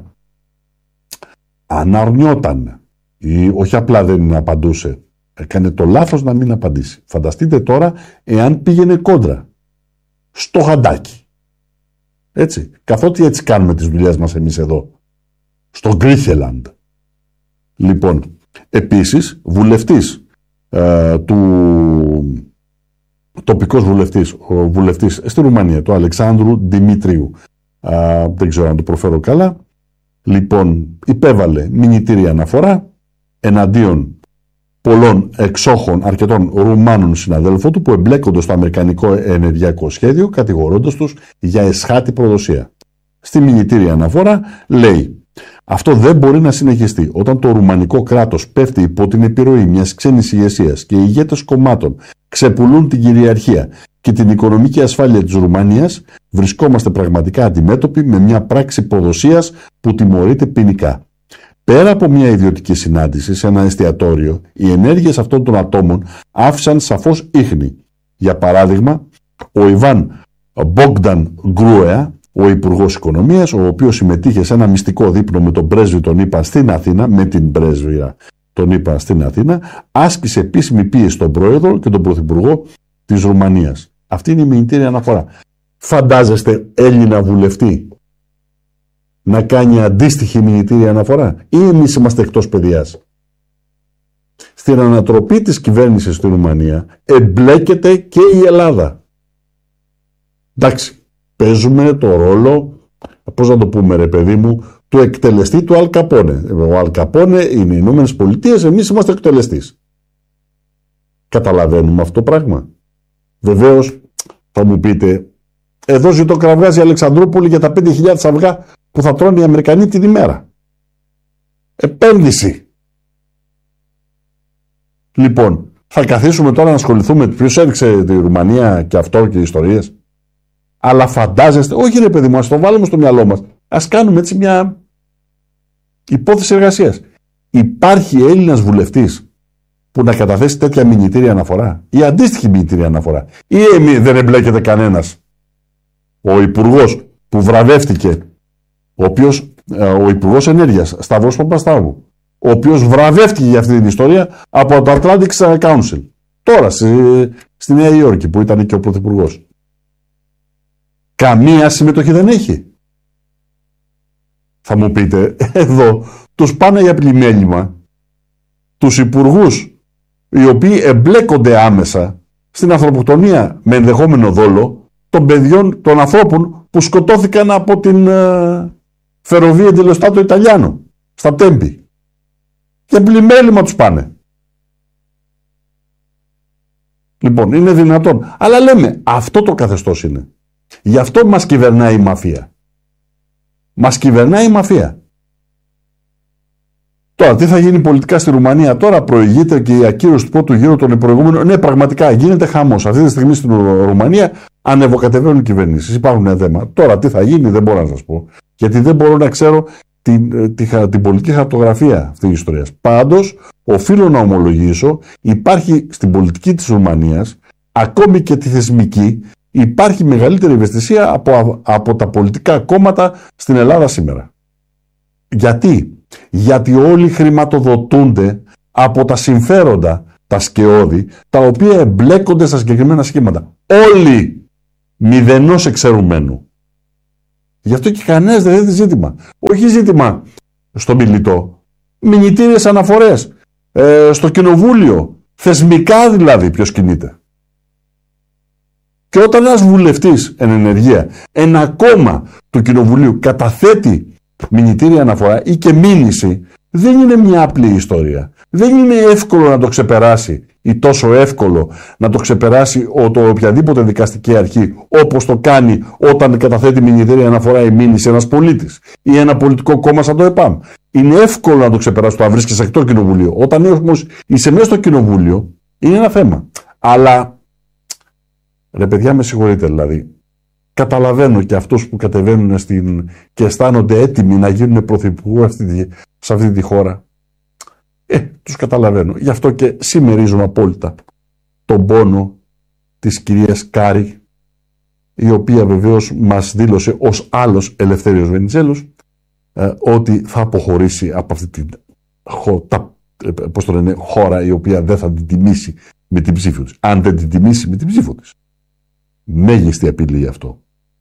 αν αρνιόταν ή όχι απλά δεν απαντούσε, έκανε το λάθος να μην απαντήσει. Φανταστείτε τώρα εάν πήγαινε κόντρα στο χαντάκι. Έτσι, καθότι έτσι κάνουμε τις δουλειές μας εμείς εδώ, στο Γκρίχελαντ. Λοιπόν, επίσης, βουλευτής ε, του τοπικός βουλευτής, ο βουλευτής στη Ρουμανία, του Αλεξάνδρου Δημητρίου, ε, δεν ξέρω αν το προφέρω καλά, λοιπόν, υπέβαλε μηνυτήρια αναφορά εναντίον πολλών εξόχων αρκετών Ρουμάνων συναδέλφων του που εμπλέκονται στο αμερικανικό ενεργειακό σχέδιο, κατηγορώντας τους για εσχάτη προδοσία. Στη μηνυτήρια αναφορά λέει: αυτό δεν μπορεί να συνεχιστεί. Όταν το ρουμανικό κράτος πέφτει υπό την επιρροή μιας ξένης ηγεσίας και οι ηγέτες κομμάτων ξεπουλούν την κυριαρχία και την οικονομική ασφάλεια της Ρουμανίας, βρισκόμαστε πραγματικά αντιμέτωποι με μια πράξη προδοσίας που τιμωρείται ποινικά. Πέρα από μια ιδιωτική συνάντηση σε ένα εστιατόριο, οι ενέργειες αυτών των ατόμων άφησαν σαφώς ίχνη. Για παράδειγμα, ο Ιβάν Μπόγκταν Γκρούεα, ο Υπουργός Οικονομίας, ο οποίος συμμετείχε σε ένα μυστικό δείπνο με τον πρέσβη τον ΗΠΑ στην Αθήνα, με την πρέσβυρα τον ΗΠΑ στην Αθήνα, άσκησε επίσημη πίεση στον πρόεδρο και τον πρωθυπουργό της Ρουμανίας. Αυτή είναι η μηνυτήρια αναφορά. Φαντάζεστε Έλληνα βουλευτή να κάνει αντίστοιχη μηνυτήρια αναφορά, ή εμείς είμαστε εκτός παιδιάς? Στην ανατροπή της κυβέρνησης στη Ρουμανία εμπλέκεται και η Ελλάδα. Εντάξει, παίζουμε το ρόλο, πώς να το πούμε ρε παιδί μου, του εκτελεστή του Αλ Καπόνε. Ο Αλ Καπόνε είναι οι Ηνωμένες Πολιτείες, εμείς είμαστε εκτελεστής. Καταλαβαίνουμε αυτό το πράγμα? Βεβαίως θα μου πείτε, εδώ ζητοκραυγάζει η Αλεξανδρούπολη για τα πέντε χιλιάδες αυγά που θα τρώνε οι Αμερικανοί την ημέρα. Επένδυση. Λοιπόν, θα καθίσουμε τώρα να ασχοληθούμε ποιος έριξε τη Ρουμανία και αυτό και οι ιστορίες? Αλλά φαντάζεστε, όχι ρε παιδί μου, ας το βάλουμε στο μυαλό μας. Ας κάνουμε έτσι μια υπόθεση εργασίας. Υπάρχει Έλληνας βουλευτής που να καταθέσει τέτοια μηνυτήρια αναφορά ή αντίστοιχη μηνυτήρια αναφορά? Ή εμείς δεν εμπλέκεται κανένας? Ο υπουργός που βραβεύτηκε, ο οποίος, ο Υπουργός Ενέργειας, Σταύρος Παπασταύρου, ο οποίος βραβεύτηκε για αυτή την ιστορία από το Atlantic Council, τώρα στη, στη Νέα Υόρκη που ήταν και ο Πρωθυπουργός. Καμία συμμετοχή δεν έχει. Θα μου πείτε, εδώ τους πάνε για πλημέλημα τους υπουργούς οι οποίοι εμπλέκονται άμεσα στην ανθρωποκτονία με ενδεχόμενο δόλο των παιδιών, των ανθρώπων που σκοτώθηκαν από την uh, Φεροβία Ντελοστάτο Ιταλιάνο στα Τέμπη. Για πλημέλημα τους πάνε. Λοιπόν, είναι δυνατόν. Αλλά λέμε, αυτό το καθεστώς είναι. Γι' αυτό μας κυβερνάει η μαφία. Μας κυβερνάει η μαφία. Τώρα, τι θα γίνει πολιτικά στη Ρουμανία? Τώρα προηγείται και η ακύρωση του πρώτου γύρου των προηγούμενων. Ναι, πραγματικά γίνεται χαμός. Αυτή τη στιγμή στην Ρουμανία ανεβοκατεβαίνουν οι κυβερνήσεις. Υπάρχουν θέμα. Τώρα, τι θα γίνει, δεν μπορώ να σας πω. Γιατί δεν μπορώ να ξέρω την, την, την πολιτική χαρτογραφία αυτής της ιστορίας. Πάντως, οφείλω να ομολογήσω, υπάρχει στην πολιτική της Ρουμανίας, ακόμη και τη θεσμική, υπάρχει μεγαλύτερη ευαισθησία από, από τα πολιτικά κόμματα στην Ελλάδα σήμερα. Γιατί? Γιατί όλοι χρηματοδοτούνται από τα συμφέροντα, τα σκεώδη, τα οποία εμπλέκονται στα συγκεκριμένα σχήματα. Όλοι, μηδενός εξαιρουμένου. Γι' αυτό και κανένας δεν θέτει ζήτημα. Όχι ζήτημα στο μιλητό. Μηνυτήριες αναφορές. Ε, στο κοινοβούλιο. Θεσμικά δηλαδή ποιος κινείται. Και όταν ένας βουλευτής εν ενεργεία, ένα κόμμα του κοινοβουλίου καταθέτει μηνυτήρια αναφορά ή και μήνυση, δεν είναι μια απλή ιστορία. Δεν είναι εύκολο να το ξεπεράσει ή τόσο εύκολο να το ξεπεράσει ο, το οποιαδήποτε δικαστική αρχή, όπως το κάνει όταν καταθέτει μηνυτήρια αναφορά ή μήνυση ένας πολίτης ή ένα πολιτικό κόμμα σαν το ΕΠΑΜ. Είναι εύκολο να το ξεπεράσει το να βρίσκεσαι εκτός κοινοβουλίου. Όταν όμως είσαι μέσα στο κοινοβούλιο, είναι ένα θέμα. Αλλά, ρε παιδιά, με συγχωρείτε δηλαδή. Καταλαβαίνω και αυτούς που κατεβαίνουν στην... και αισθάνονται έτοιμοι να γίνουν πρωθυπουργού σε αυτή τη χώρα. Ε, τους καταλαβαίνω. Γι' αυτό και συμμερίζομαι απόλυτα τον πόνο της κυρίας Κάρη, η οποία βεβαίως μας δήλωσε ως άλλος Ελευθέριος Βενιζέλος ε, ότι θα αποχωρήσει από αυτή την χω, τα, ε, πώς το λένε, χώρα η οποία δεν θα την τιμήσει με την ψήφο της. Αν δεν την τιμήσει με την ψήφο της. Μέγιστη απειλή γι' αυτό.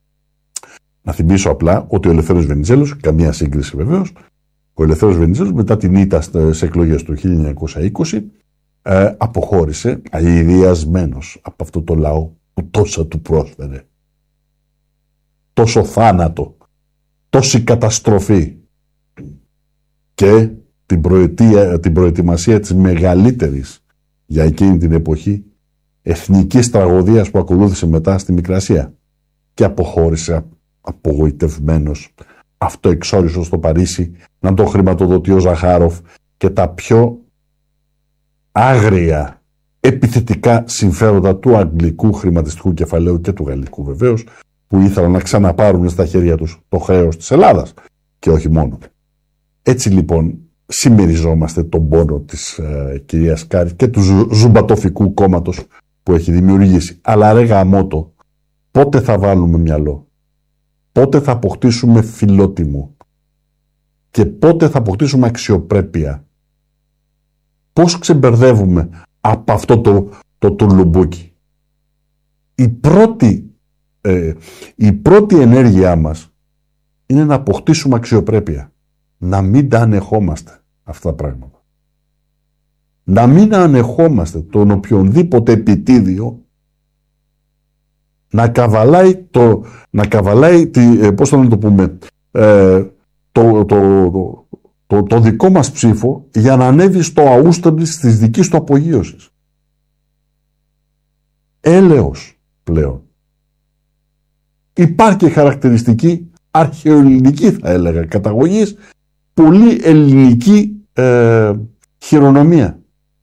Να θυμίσω απλά ότι ο Ελευθέριος Βενιζέλος, καμία σύγκριση βεβαίως, ο Ελευθέριος Βενιζέλος μετά την ήττα στις εκλογές του χίλια εννιακόσια είκοσι ε, αποχώρησε αηδιασμένος από αυτό το λαό που τόσα του πρόσφερε. Τόσο θάνατο, τόση καταστροφή και την, προετία, την προετοιμασία της μεγαλύτερης για εκείνη την εποχή εθνικής τραγωδίας που ακολούθησε μετά στη Μικρασία και αποχώρησε απογοητευμένος, αυτοεξόριστος στο Παρίσι, να το χρηματοδοτεί ο Ζαχάροφ και τα πιο άγρια επιθετικά συμφέροντα του αγγλικού χρηματιστικού κεφαλαίου και του γαλλικού βεβαίως, που ήθελαν να ξαναπάρουν στα χέρια τους το χρέος της Ελλάδας και όχι μόνο. Έτσι λοιπόν συμμεριζόμαστε τον πόνο της ε, κυρίας Κάρη και του ζου, ζουμπατοφικού κόμματος που έχει δημιουργήσει. Αλλά ρε γαμώτο, πότε θα βάλουμε μυαλό, πότε θα αποκτήσουμε φιλότιμο και πότε θα αποκτήσουμε αξιοπρέπεια. Πώς ξεμπερδεύουμε από αυτό το, το, το λουμπούκι. Η πρώτη, ε, η πρώτη ενέργειά μας είναι να αποκτήσουμε αξιοπρέπεια. Να μην τα ανεχόμαστε αυτά τα πράγματα. Να μην ανεχόμαστε τον οποιονδήποτε επιτίδιο να καβαλάει το, να καβαλάει τη, πώς θα να το πούμε, ε, το, το, το, το, το δικό μας ψήφο για να ανέβει στο αούσταμπλης της δικής του απογείωσης. Έλεος πλέον. Υπάρχει χαρακτηριστική αρχαιοελληνική, θα έλεγα, καταγωγής, πολύ ελληνική ε, χειρονομία.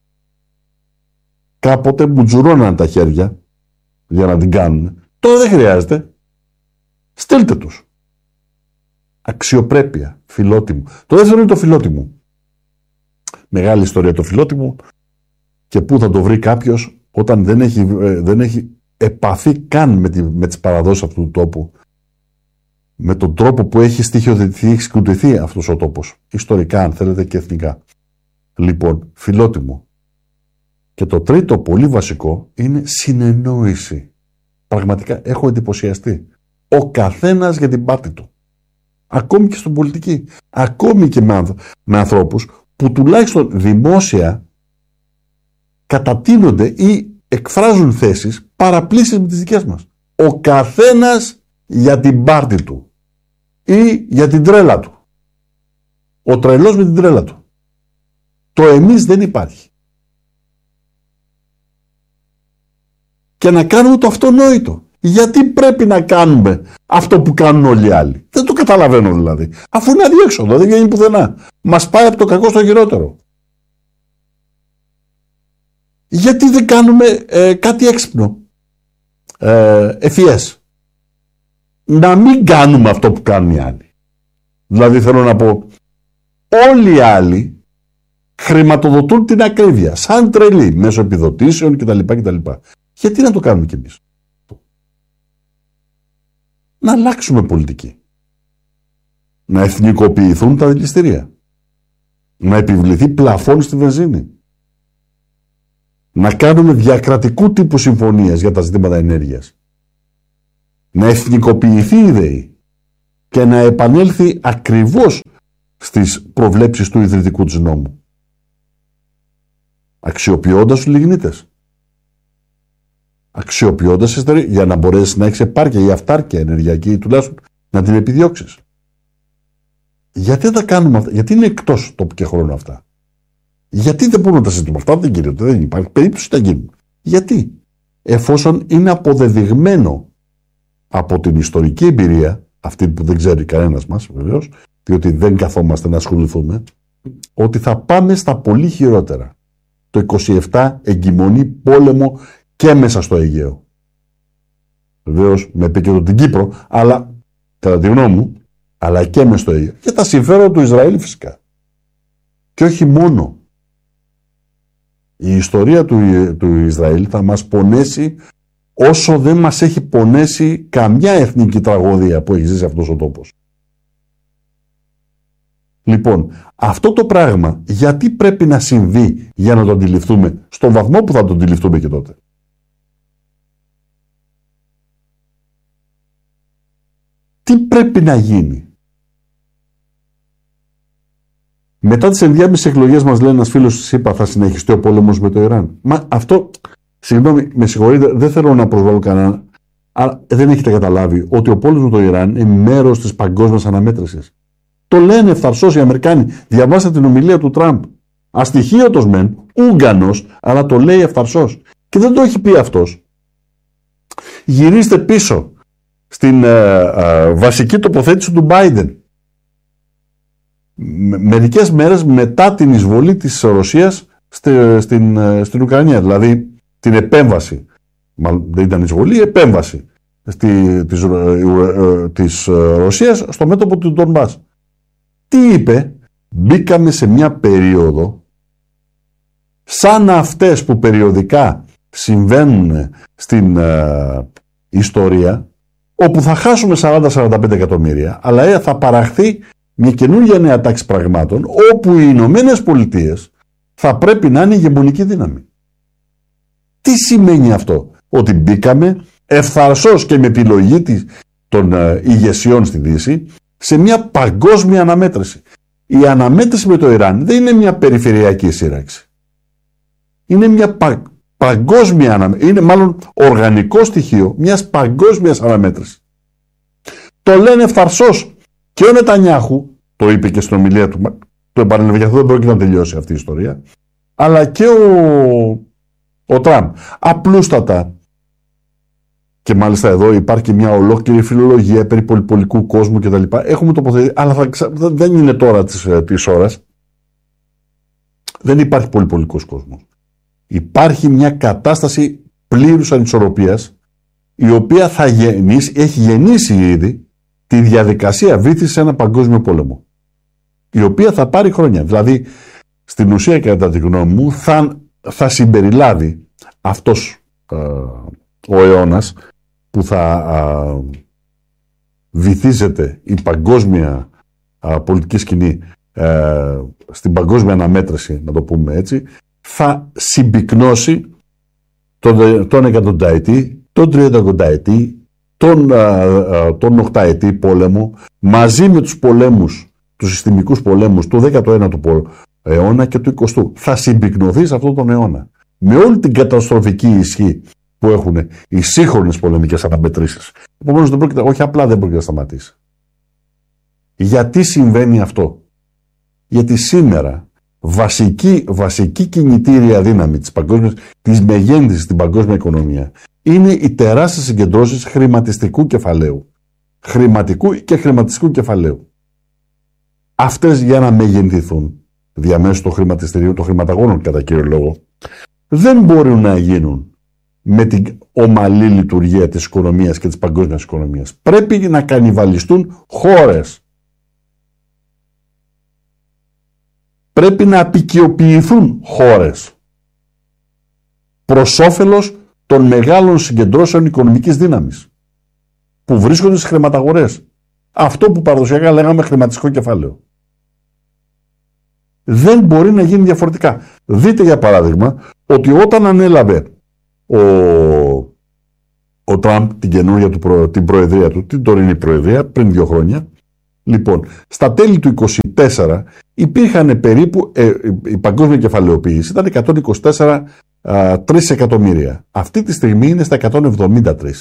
Κάποτε μπουτζουρώναν τα χέρια για να την κάνουν. Τώρα δεν χρειάζεται. Στείλτε τους. Αξιοπρέπεια, φιλότιμο. Το δεύτερο είναι το φιλότιμο. Μεγάλη ιστορία το φιλότιμο και πού θα το βρει κάποιος όταν δεν έχει, ε, δεν έχει επαφή καν με, τη, με τις παραδόσεις αυτού του τόπου, με τον τρόπο που έχει στοιχειοθετηθεί, έχει σκουτηθεί αυτός ο τόπος, ιστορικά αν θέλετε και εθνικά. Λοιπόν, φιλότιμο. Και το τρίτο πολύ βασικό είναι συνεννόηση. Πραγματικά έχω εντυπωσιαστεί. Ο καθένας για την πάρτη του. Ακόμη και στην πολιτική. Ακόμη και με, ανθ, με ανθρώπους που τουλάχιστον δημόσια κατατείνονται ή εκφράζουν θέσεις παραπλήσεις με τις δικές μας. Ο καθένας για την πάρτη του ή για την τρέλα του. Ο τρελός με την τρέλα του. Το εμείς δεν υπάρχει. Και να κάνουμε το αυτονόητο. Γιατί πρέπει να κάνουμε αυτό που κάνουν όλοι οι άλλοι. Δεν το καταλαβαίνω δηλαδή. Αφού είναι αδιέξοδο, δεν βγαίνει πουθενά. Μας πάει από το κακό στο χειρότερο. Γιατί δεν κάνουμε ε, κάτι έξυπνο. Ε, ευφυές. Να μην κάνουμε αυτό που κάνουν οι άλλοι. Δηλαδή θέλω να πω, όλοι οι άλλοι χρηματοδοτούν την ακρίβεια, σαν τρελή, μέσω επιδοτήσεων κτλ. κτλ. Γιατί να το κάνουμε κι εμείς. Να αλλάξουμε πολιτική. να εθνικοποιηθούν τα δηληστήρια, να επιβληθεί πλαφόν στη βενζίνη, να κάνουμε διακρατικού τύπου συμφωνίες για τα ζητήματα ενέργειας, να εθνικοποιηθεί η ΔΕΗ και να επανέλθει ακριβώς στις προβλέψεις του ιδρυτικού της νόμου, αξιοποιώντας τους λιγνίτες, αξιοποιώντας εστερή, για να μπορέσεις να έχεις επάρκεια ή αυτάρκεια ενεργειακή ή τουλάχιστον να την επιδιώξεις. Γιατί δεν τα κάνουμε αυτά, γιατί είναι εκτός τόπου και χρόνου αυτά? Γιατί δεν μπορούμε να τα συζητούμε αυτά? Δεν γίνεται, δεν υπάρχει περίπτωση να γίνουν. Γιατί? Εφόσον είναι αποδεδειγμένο από την ιστορική εμπειρία, αυτή που δεν ξέρει κανένας μας βεβαίως, διότι δεν καθόμαστε να ασχοληθούμε, ότι θα πάμε στα πολύ χειρότερα. Το είκοσι επτά εγκυμονεί πόλεμο και μέσα στο Αιγαίο. Βεβαίως με επίκεντρο την Κύπρο, αλλά κατά τη γνώμη μου, αλλά και μέσα στο Αιγαίο. Και τα συμφέροντα του Ισραήλ φυσικά. Και όχι μόνο. Η ιστορία του, του Ισραήλ θα μας πονέσει όσο δεν μας έχει πονέσει καμιά εθνική τραγωδία που έχει ζήσει αυτός ο τόπος. Λοιπόν, αυτό το πράγμα γιατί πρέπει να συμβεί για να το αντιληφθούμε στον βαθμό που θα το αντιληφθούμε και τότε? Τι πρέπει να γίνει? Μετά τις ενδιάμεσες εκλογές μας λέει ένας φίλος της ΗΠΑ θα συνεχιστεί ο πόλεμος με το Ιράν. Μα αυτό, συγγνώμη, με συγχωρείτε, δεν θέλω να προσβάλλω κανέναν, αλλά δεν έχετε καταλάβει ότι ο πόλεμος με το Ιράν είναι μέρος της παγκόσμιας αναμέτρησης. Το λένε ευθαρσώς οι Αμερικάνοι. Διαβάστε την ομιλία του Τραμπ. Αστοιχείωτος μεν, Ούγγανος, αλλά το λέει ευθαρσώς. Και δεν το έχει πει αυτός. Γυρίστε πίσω στην ε, ε, βασική τοποθέτηση του Biden. Μερικές μέρες μετά την εισβολή της Ρωσίας στη, στην, στην Ουκρανία, δηλαδή την επέμβαση, μάλλον δεν ήταν εισβολή, επέμβαση στη, της, της Ρωσίας στο μέτωπο του Ντονμπάς. Τι είπε? Μπήκαμε σε μια περίοδο σαν αυτές που περιοδικά συμβαίνουν στην uh, ιστορία, όπου θα χάσουμε σαράντα με σαράντα πέντε εκατομμύρια, αλλά θα παραχθεί μια καινούργια νέα τάξη πραγμάτων, όπου οι Ηνωμένες Πολιτείες θα πρέπει να είναι ηγεμονική δύναμη. Τι σημαίνει αυτό? Ότι μπήκαμε ευθαρσώς και με επιλογή των ηγεσιών στη Δύση σε μια παγκόσμια αναμέτρηση. Η αναμέτρηση με το Ιράν δεν είναι μια περιφερειακή σύραξη. Είναι μια πα... παγκόσμια αναμέτρηση. Είναι μάλλον οργανικό στοιχείο μιας παγκόσμιας αναμέτρησης. Το λένε ευθαρσώς. Και ο Νετανιάχου, το είπε και στην ομιλία του, το επανέλαβε, γι' αυτό δεν πρόκειται να τελειώσει αυτή η ιστορία, αλλά και ο, ο Τραμπ. Απλούστατα, και μάλιστα εδώ υπάρχει και μια ολόκληρη φιλολογία περί πολυπολικού κόσμου κτλ. Έχουμε τοποθετήσει, αλλά θα, δεν είναι τώρα της, της ώρας. Δεν υπάρχει πολυπολικός κόσμος. Υπάρχει μια κατάσταση πλήρους ανισορροπίας, η οποία θα γεννήσει, έχει γεννήσει ήδη τη διαδικασία βήθησης σε ένα παγκόσμιο πόλεμο, η οποία θα πάρει χρόνια. Δηλαδή, στην ουσία, κατά τη γνώμη μου, θα, θα συμπεριλάβει αυτός ε, ο αιώνας που θα ε, βυθίζεται η παγκόσμια ε, πολιτική σκηνή ε, στην παγκόσμια αναμέτρηση, να το πούμε έτσι, θα συμπυκνώσει τον, τον εκατονταετή, τον τριανταετή, τον, τον οχταετή πόλεμο, μαζί με τους πολέμους, τους συστημικούς πολέμους του δέκατου ένατου αιώνα και του εικοστού. Θα συμπυκνωθεί σε αυτόν τον αιώνα. Με όλη την καταστροφική ισχύ που έχουν οι σύγχρονες πολεμικές αναμετρήσεις. Επομένως, δεν πρόκειται, όχι απλά δεν πρόκειται να σταματήσει. Γιατί συμβαίνει αυτό? Γιατί σήμερα βασική, βασική κινητήρια δύναμη της, παγκόσμιας, της μεγένθησης στην παγκόσμια οικονομία είναι οι τεράστιες συγκεντρώσεις χρηματιστικού κεφαλαίου. Χρηματικού και χρηματιστικού κεφαλαίου. Αυτές για να μεγενθηθούν διαμέσου των χρηματιστηρίων, των χρηματαγώνων κατά κύριο λόγο, δεν μπορούν να γίνουν με την ομαλή λειτουργία της οικονομίας και της παγκόσμιας οικονομίας. Πρέπει να κανιβαλιστούν χώρες. Πρέπει να απικιοποιηθούν χώρες προς όφελος των μεγάλων συγκεντρώσεων οικονομικής δύναμης που βρίσκονται στις χρηματαγορές. Αυτό που παραδοσιακά λέγαμε χρηματιστικό κεφάλαιο. Δεν μπορεί να γίνει διαφορετικά. Δείτε για παράδειγμα ότι όταν ανέλαβε ο, ο Τραμπ την καινούργια του προ, την προεδρία του, την τωρινή προεδρία, πριν δύο χρόνια, λοιπόν, στα τέλη του είκοσι τέσσερα υπήρχαν περίπου, ε, η παγκόσμια κεφαλαιοποίηση ήταν εκατόν είκοσι τέσσερα εκατομμύρια. Αυτή τη στιγμή είναι στα εκατόν εβδομήντα τρία.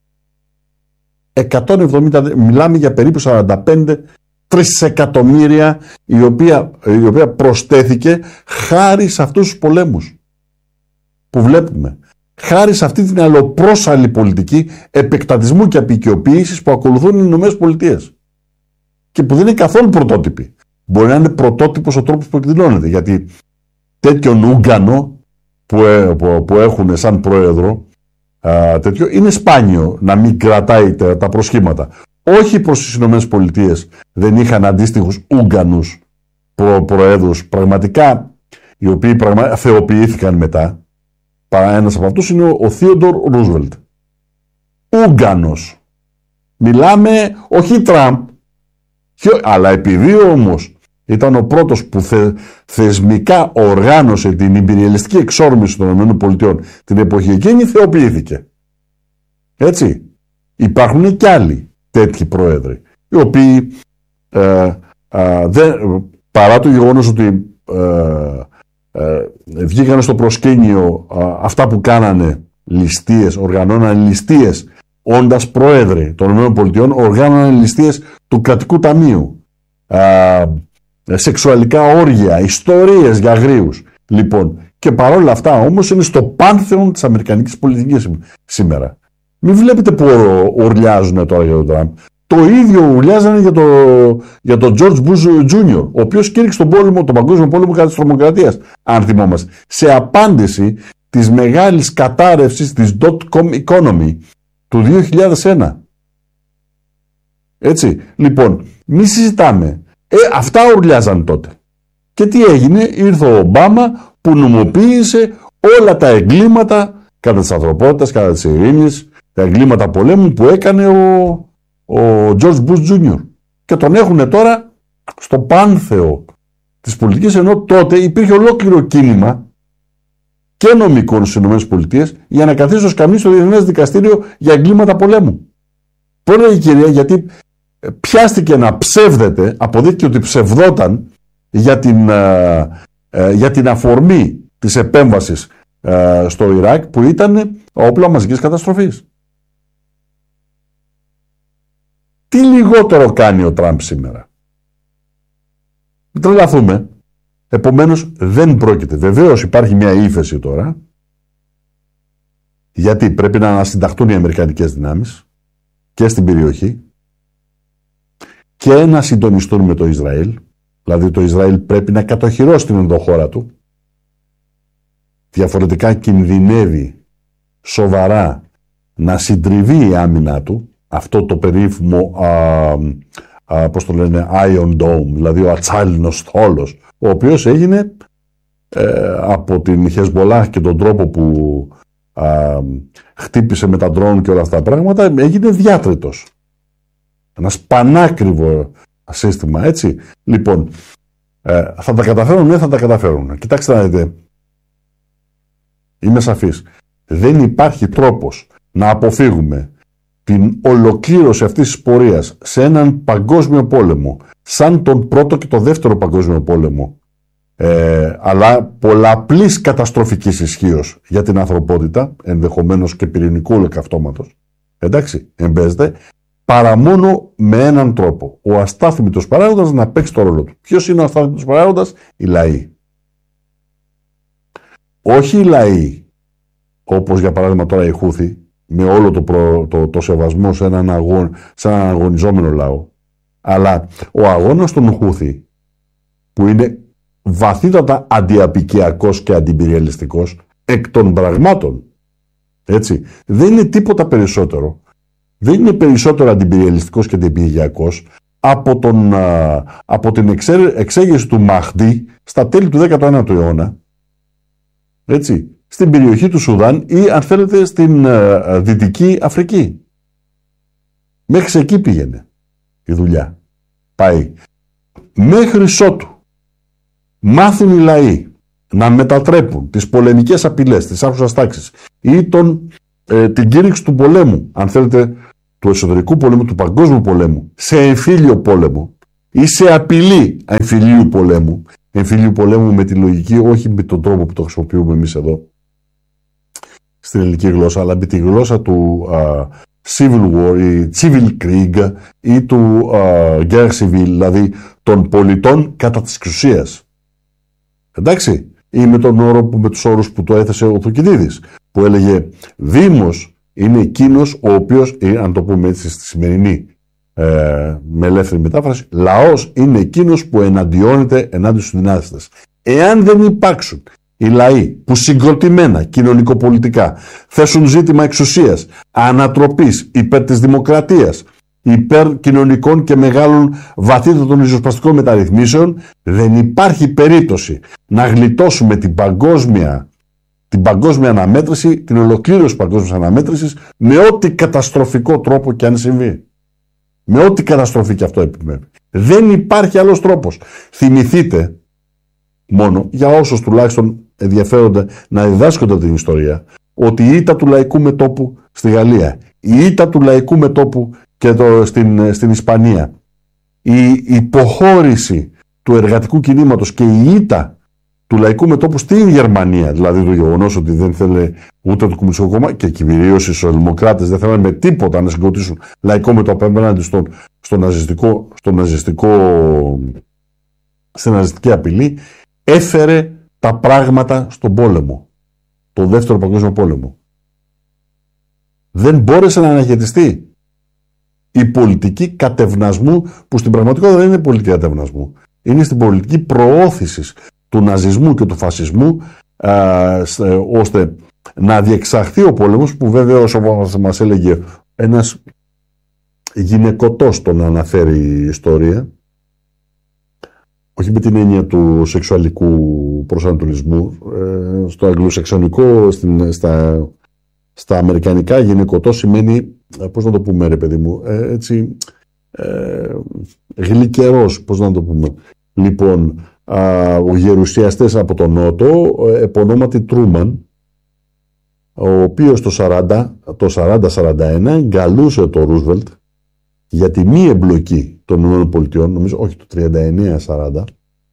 εκατόν εβδομήντα, μιλάμε για περίπου σαράντα πέντε τρισεκατομμύρια η οποία, η οποία προσθέθηκε χάρη σε αυτούς τους πολέμους που βλέπουμε. Χάρη σε αυτή την αλλοπρόσαλη πολιτική επεκτατισμού και απεικιοποίησης που ακολουθούν οι Ηνωμένες Πολιτείες και που δεν είναι καθόλου πρωτότυπη. Μπορεί να είναι πρωτότυπος ο τρόπος που εκδηλώνεται, γιατί τέτοιον Ούγκανο που, που, που έχουν σαν πρόεδρο α, τέτοιο, είναι σπάνιο να μην κρατάει τα, τα προσχήματα. Όχι προς τις Ηνωμένες Πολιτείες δεν είχαν αντίστοιχους Ούγκανους προ, προέδρους πραγματικά, οι οποίοι πραγμα, θεοποιήθηκαν μετά. Ένας από αυτούς είναι ο, ο Θείοντορ Ρούσβελτ. Ούγκανος. Μιλάμε, όχι Τραμπ, αλλά επειδή όμως ήταν ο πρώτος που θε, θεσμικά οργάνωσε την ιμπεριαλιστική εξόρμηση των ΗΠΑ την εποχή εκείνη, θεοποιήθηκε. Έτσι. Υπάρχουν κι άλλοι τέτοιοι πρόεδροι, οι οποίοι ε, ε, δεν, παρά το γεγονός ότι ε, ε, βγήκαν στο προσκήνιο ε, αυτά που κάνανε ληστείες, οργανώναν ληστείες, όντας πρόεδροι των ΗΠΑ, οργάνωναν ληστείες του κρατικού ταμείου, ε, σεξουαλικά όργια, ιστορίες για αγρίους. Λοιπόν, και παρόλα αυτά όμως είναι στο πάνθεον της αμερικανικής πολιτικής σήμερα. Μην βλέπετε που ουρλιάζουν τώρα για τον Τραμπ. Το ίδιο ουρλιάζανε για τον για το George Bush Τζούνιορ, ο οποίος κήρυξε τον πόλεμο, τον παγκόσμιο πόλεμο κατά της τρομοκρατίας, αν θυμόμαστε, σε απάντηση της μεγάλης κατάρρευσης της dot-com economy του δύο χιλιάδες ένα. Έτσι, λοιπόν, μη συζητάμε. Ε, αυτά ουρλιάζαν τότε. Και τι έγινε? Ήρθε ο Ομπάμα που νομοποίησε όλα τα εγκλήματα κατά της ανθρωπότητας, κατά της ειρήνης, τα εγκλήματα πολέμου που έκανε ο, ο George Bush Τζούνιορ. Και τον έχουν τώρα στο πάνθεο της πολιτικής, ενώ τότε υπήρχε ολόκληρο κίνημα και νομικών στις ΗΠΑ για να καθίσει ο σκαμνής στο Διεθνές Δικαστήριο για εγκλήματα πολέμου. Που έλεγε η κυρία, γιατί πιάστηκε να ψεύδεται, αποδείχθηκε ότι ψευδόταν για την, ε, ε, για την αφορμή της επέμβασης ε, στο Ιράκ, που ήταν όπλα μαζικής καταστροφής. Τι λιγότερο κάνει ο Τραμπ σήμερα? Μην τρελαθούμε. Επομένως δεν πρόκειται. Βεβαίως υπάρχει μια ύφεση τώρα, γιατί πρέπει να ανασυνταχτούν οι αμερικανικές δυνάμεις και στην περιοχή και να συντονιστούν με το Ισραήλ. Δηλαδή το Ισραήλ πρέπει να κατοχυρώσει την ενδοχώρα του. Διαφορετικά κινδυνεύει σοβαρά να συντριβεί η άμυνά του. Αυτό το περίφημο α, α, πώς το λένε, Iron Dome, δηλαδή ο ατσάλινος στόλος, ο οποίος έγινε ε, από την Χεσμολάχ και τον τρόπο που α, χτύπησε με τα ντρόν και όλα αυτά τα πράγματα, έγινε διάτριτος. Ένα πανάκριβο σύστημα, έτσι. Λοιπόν, ε, θα τα καταφέρουν, ναι, θα τα καταφέρουν. Κοιτάξτε να δείτε. Είμαι σαφής. Δεν υπάρχει τρόπος να αποφύγουμε την ολοκλήρωση αυτής της πορείας σε έναν παγκόσμιο πόλεμο, σαν τον πρώτο και το δεύτερο παγκόσμιο πόλεμο, ε, αλλά πολλαπλής καταστροφικής ισχύως για την ανθρωπότητα, ενδεχομένως και πυρηνικού ολοκαυτώματος, εντάξει, εμπέζεται, παρά μόνο με έναν τρόπο. Ο αστάθμητος παράγοντας να παίξει το ρόλο του. Ποιος είναι ο αστάθμητος παράγοντας? Οι λαοί. Όχι οι λαοί, όπως για παράδειγμα τώρα οι Χούθοι, με όλο το, προ, το, το σεβασμό σε έναν, αγών, σε έναν αγωνιζόμενο λαό, αλλά ο αγώνας των Χούθη, που είναι βαθύτατα αντιαπικιακός και αντιμπεριαλιστικός εκ των πραγμάτων, έτσι, δεν είναι τίποτα περισσότερο. Δεν είναι περισσότερο αντιμπεριαλιστικός και αντιαπικιακός από, τον, α, από την εξέ, εξέγερση του Μαχντή στα τέλη του δέκατου ένατου αιώνα, έτσι, στην περιοχή του Σουδάν ή, αν θέλετε, στην α, Δυτική Αφρική. Μέχρι εκεί πήγαινε. η δουλειά. Πάει. Μέχρι ότου μάθουν οι λαοί να μετατρέπουν τις πολεμικές απειλές της άρχουσας τάξης ή τον, ε, την κήρυξη του πολέμου, αν θέλετε, του εσωτερικού πολέμου, του παγκόσμιου πολέμου, σε εμφύλιο πόλεμο ή σε απειλή εμφυλίου πολέμου, εμφυλίου πολέμου με τη λογική, όχι με τον τρόπο που το χρησιμοποιούμε εμείς εδώ στην ελληνική γλώσσα, αλλά με τη γλώσσα του uh, Civil War ή Civil Krieg ή του uh, Guerre Civil, δηλαδή των πολιτών κατά της εξουσίας. Εντάξει, ή με, τον όρο, με τους όρους που το έθεσε ο Θουκυδίδης, που έλεγε Δήμος είναι εκείνος ο οποίος, ή, αν το πούμε έτσι στη σημερινή ε, με ελεύθερη μετάφραση, λαός είναι εκείνος που εναντιώνεται ενάντια στους δυνάστες. Εάν δεν υπάρξουν οι λαοί που συγκροτημένα κοινωνικοπολιτικά θέσουν ζήτημα εξουσίας, ανατροπής υπέρ της δημοκρατίας, υπέρ κοινωνικών και μεγάλων βαθύτατων ριζοσπαστικών μεταρρυθμίσεων, δεν υπάρχει περίπτωση να γλιτώσουμε την παγκόσμια, την παγκόσμια αναμέτρηση, την ολοκλήρωση παγκόσμιας αναμέτρησης με ό,τι καταστροφικό τρόπο και αν συμβεί. Με ό,τι καταστροφή και αυτό επιμένει. Δεν υπάρχει άλλος τρόπος. Θυμηθείτε μόνο, για όσους τουλάχιστον ενδιαφέρονται να διδάσκονται την ιστορία, ότι η ήττα του λαϊκού μετώπου στη Γαλλία, η ήττα του λαϊκού μετώπου και το, στην, στην Ισπανία, η υποχώρηση του εργατικού κινήματος και η ήττα του λαϊκού μετώπου στην Γερμανία, δηλαδή το γεγονός ότι δεν θέλει ούτε το Κομμουνιστικό Κόμμα και κυρίως οι σοσιαλδημοκράτες δεν θέλουν με τίποτα να συγκροτήσουν λαϊκό μετώπου απέναντι στον, στο ναζιστικό, στο ναζιστικό, στην ναζιστική απειλή, έφερε τα πράγματα στον πόλεμο, τον δεύτερο παγκόσμιο πόλεμο. Δεν μπόρεσε να αναχαιτιστεί η πολιτική κατευνασμού, που στην πραγματικότητα δεν είναι πολιτική κατευνασμού, είναι στην πολιτική προώθησης του ναζισμού και του φασισμού, α, ώστε να διεξαχθεί ο πόλεμος, που βέβαια όσο μας έλεγε ένας γυναικωτός τον αναφέρει η ιστορία, όχι με την έννοια του σεξουαλικού προσανατολισμού, ε, στο αγγλοσαξονικό, στην, στα, στα αμερικανικά γυναικωτός σημαίνει, πώς να το πούμε ρε παιδί μου, ε, έτσι ε, γλυκερός, πώς να το πούμε. Λοιπόν, α, ο γερουσιαστές από τον Νότο, επωνόματι Τρούμαν, ο οποίος το σαράντα σαράντα ένα εγκαλούσε το Ρούσβελτ για τη μη εμπλοκή των ΗΠΑ, νομίζω, όχι το τριάντα εννέα σαράντα,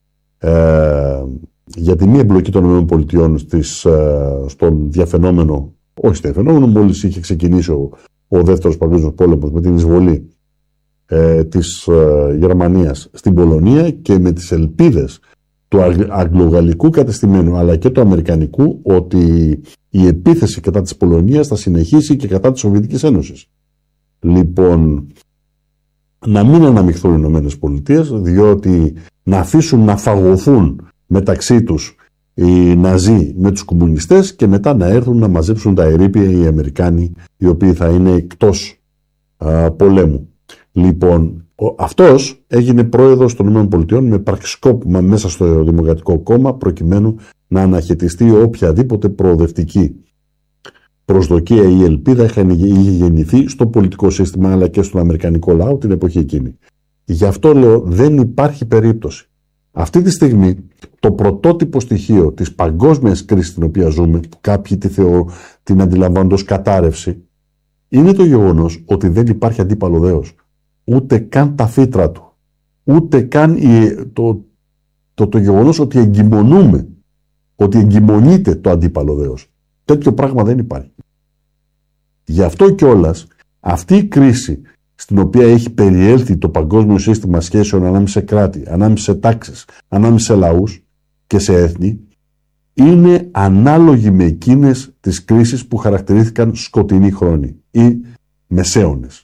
ε, για τη μη εμπλοκή των ΗΠΑ στις, ε, στον διαφαινόμενο, όχι στο διαφαινόμενο, μόλις είχε ξεκινήσει ο, ο δεύτερος παγκόσμιος πόλεμος με την εισβολή ε, της ε, Γερμανίας στην Πολωνία και με τις ελπίδες του αγγλογαλλικού κατεστημένου αλλά και του αμερικανικού ότι η επίθεση κατά της Πολωνίας θα συνεχίσει και κατά της Σοβιετικής Ένωσης. Λοιπόν, να μην αναμειχθούν οι Ηνωμένες Πολιτείες, διότι να αφήσουν να φαγωθούν μεταξύ τους οι Ναζί με τους κομμουνιστές και μετά να έρθουν να μαζέψουν τα ερείπια οι Αμερικάνοι, οι οποίοι θα είναι εκτός α, πολέμου. Λοιπόν, ο, αυτός έγινε πρόεδρος των ΗΠΑ με πραξικόπημα μέσα στο Δημοκρατικό Κόμμα, προκειμένου να αναχαιτιστεί όποιαδήποτε προοδευτική προσδοκία ή ελπίδα είχε γεννηθεί στο πολιτικό σύστημα αλλά και στον αμερικανικό λαό την εποχή εκείνη. Γι' αυτό λέω δεν υπάρχει περίπτωση. Αυτή τη στιγμή το πρωτότυπο στοιχείο της παγκόσμιας κρίσης την οποία ζούμε, που κάποιοι τη θεωρούν, την αντιλαμβάνονται ως κατάρρευση, είναι το γεγονός ότι δεν υπάρχει αντίπαλο δέος. Ούτε καν τα φύτρα του. Ούτε καν η, το, το, το γεγονός ότι εγκυμονούμε, ότι εγκυμονείται το αντίπαλο δέος. Τέτοιο πράγμα δεν υπάρχει. Γι' αυτό κιόλας αυτή η κρίση στην οποία έχει περιέλθει το παγκόσμιο σύστημα σχέσεων ανάμεσα σε κράτη, ανάμεσα σε τάξεις, ανάμεσα σε λαούς και σε έθνη, είναι ανάλογη με εκείνες τις κρίσεις που χαρακτηρίστηκαν σκοτεινοί χρόνοι ή μεσαίωνες.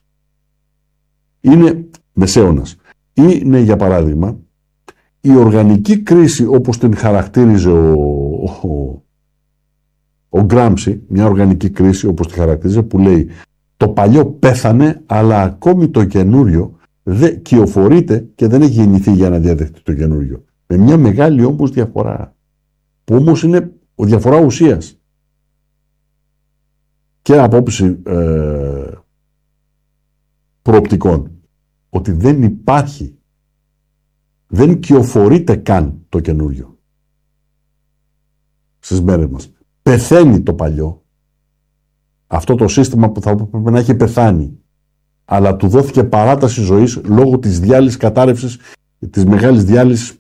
Είναι μεσαίωνας. Είναι, για παράδειγμα, η οργανική κρίση όπως την χαρακτήριζε ο, ο, ο Γκράμψι, μια οργανική κρίση όπως τη χαρακτήριζε, που λέει το παλιό πέθανε αλλά ακόμη το καινούριο δεν κυοφορείται και δεν έχει γεννηθεί για να διαδεχτεί το καινούριο. Με μια μεγάλη όμως διαφορά, που όμως είναι διαφορά ουσίας και απόψη ε, προοπτικών. ότι δεν υπάρχει, δεν κυοφορείται καν το καινούριο στις μέρες μας. Πεθαίνει το παλιό, αυτό το σύστημα που θα πρέπει να έχει πεθάνει, αλλά του δόθηκε παράταση ζωής λόγω της διάλυσης, κατάρρευσης, της μεγάλης διάλυσης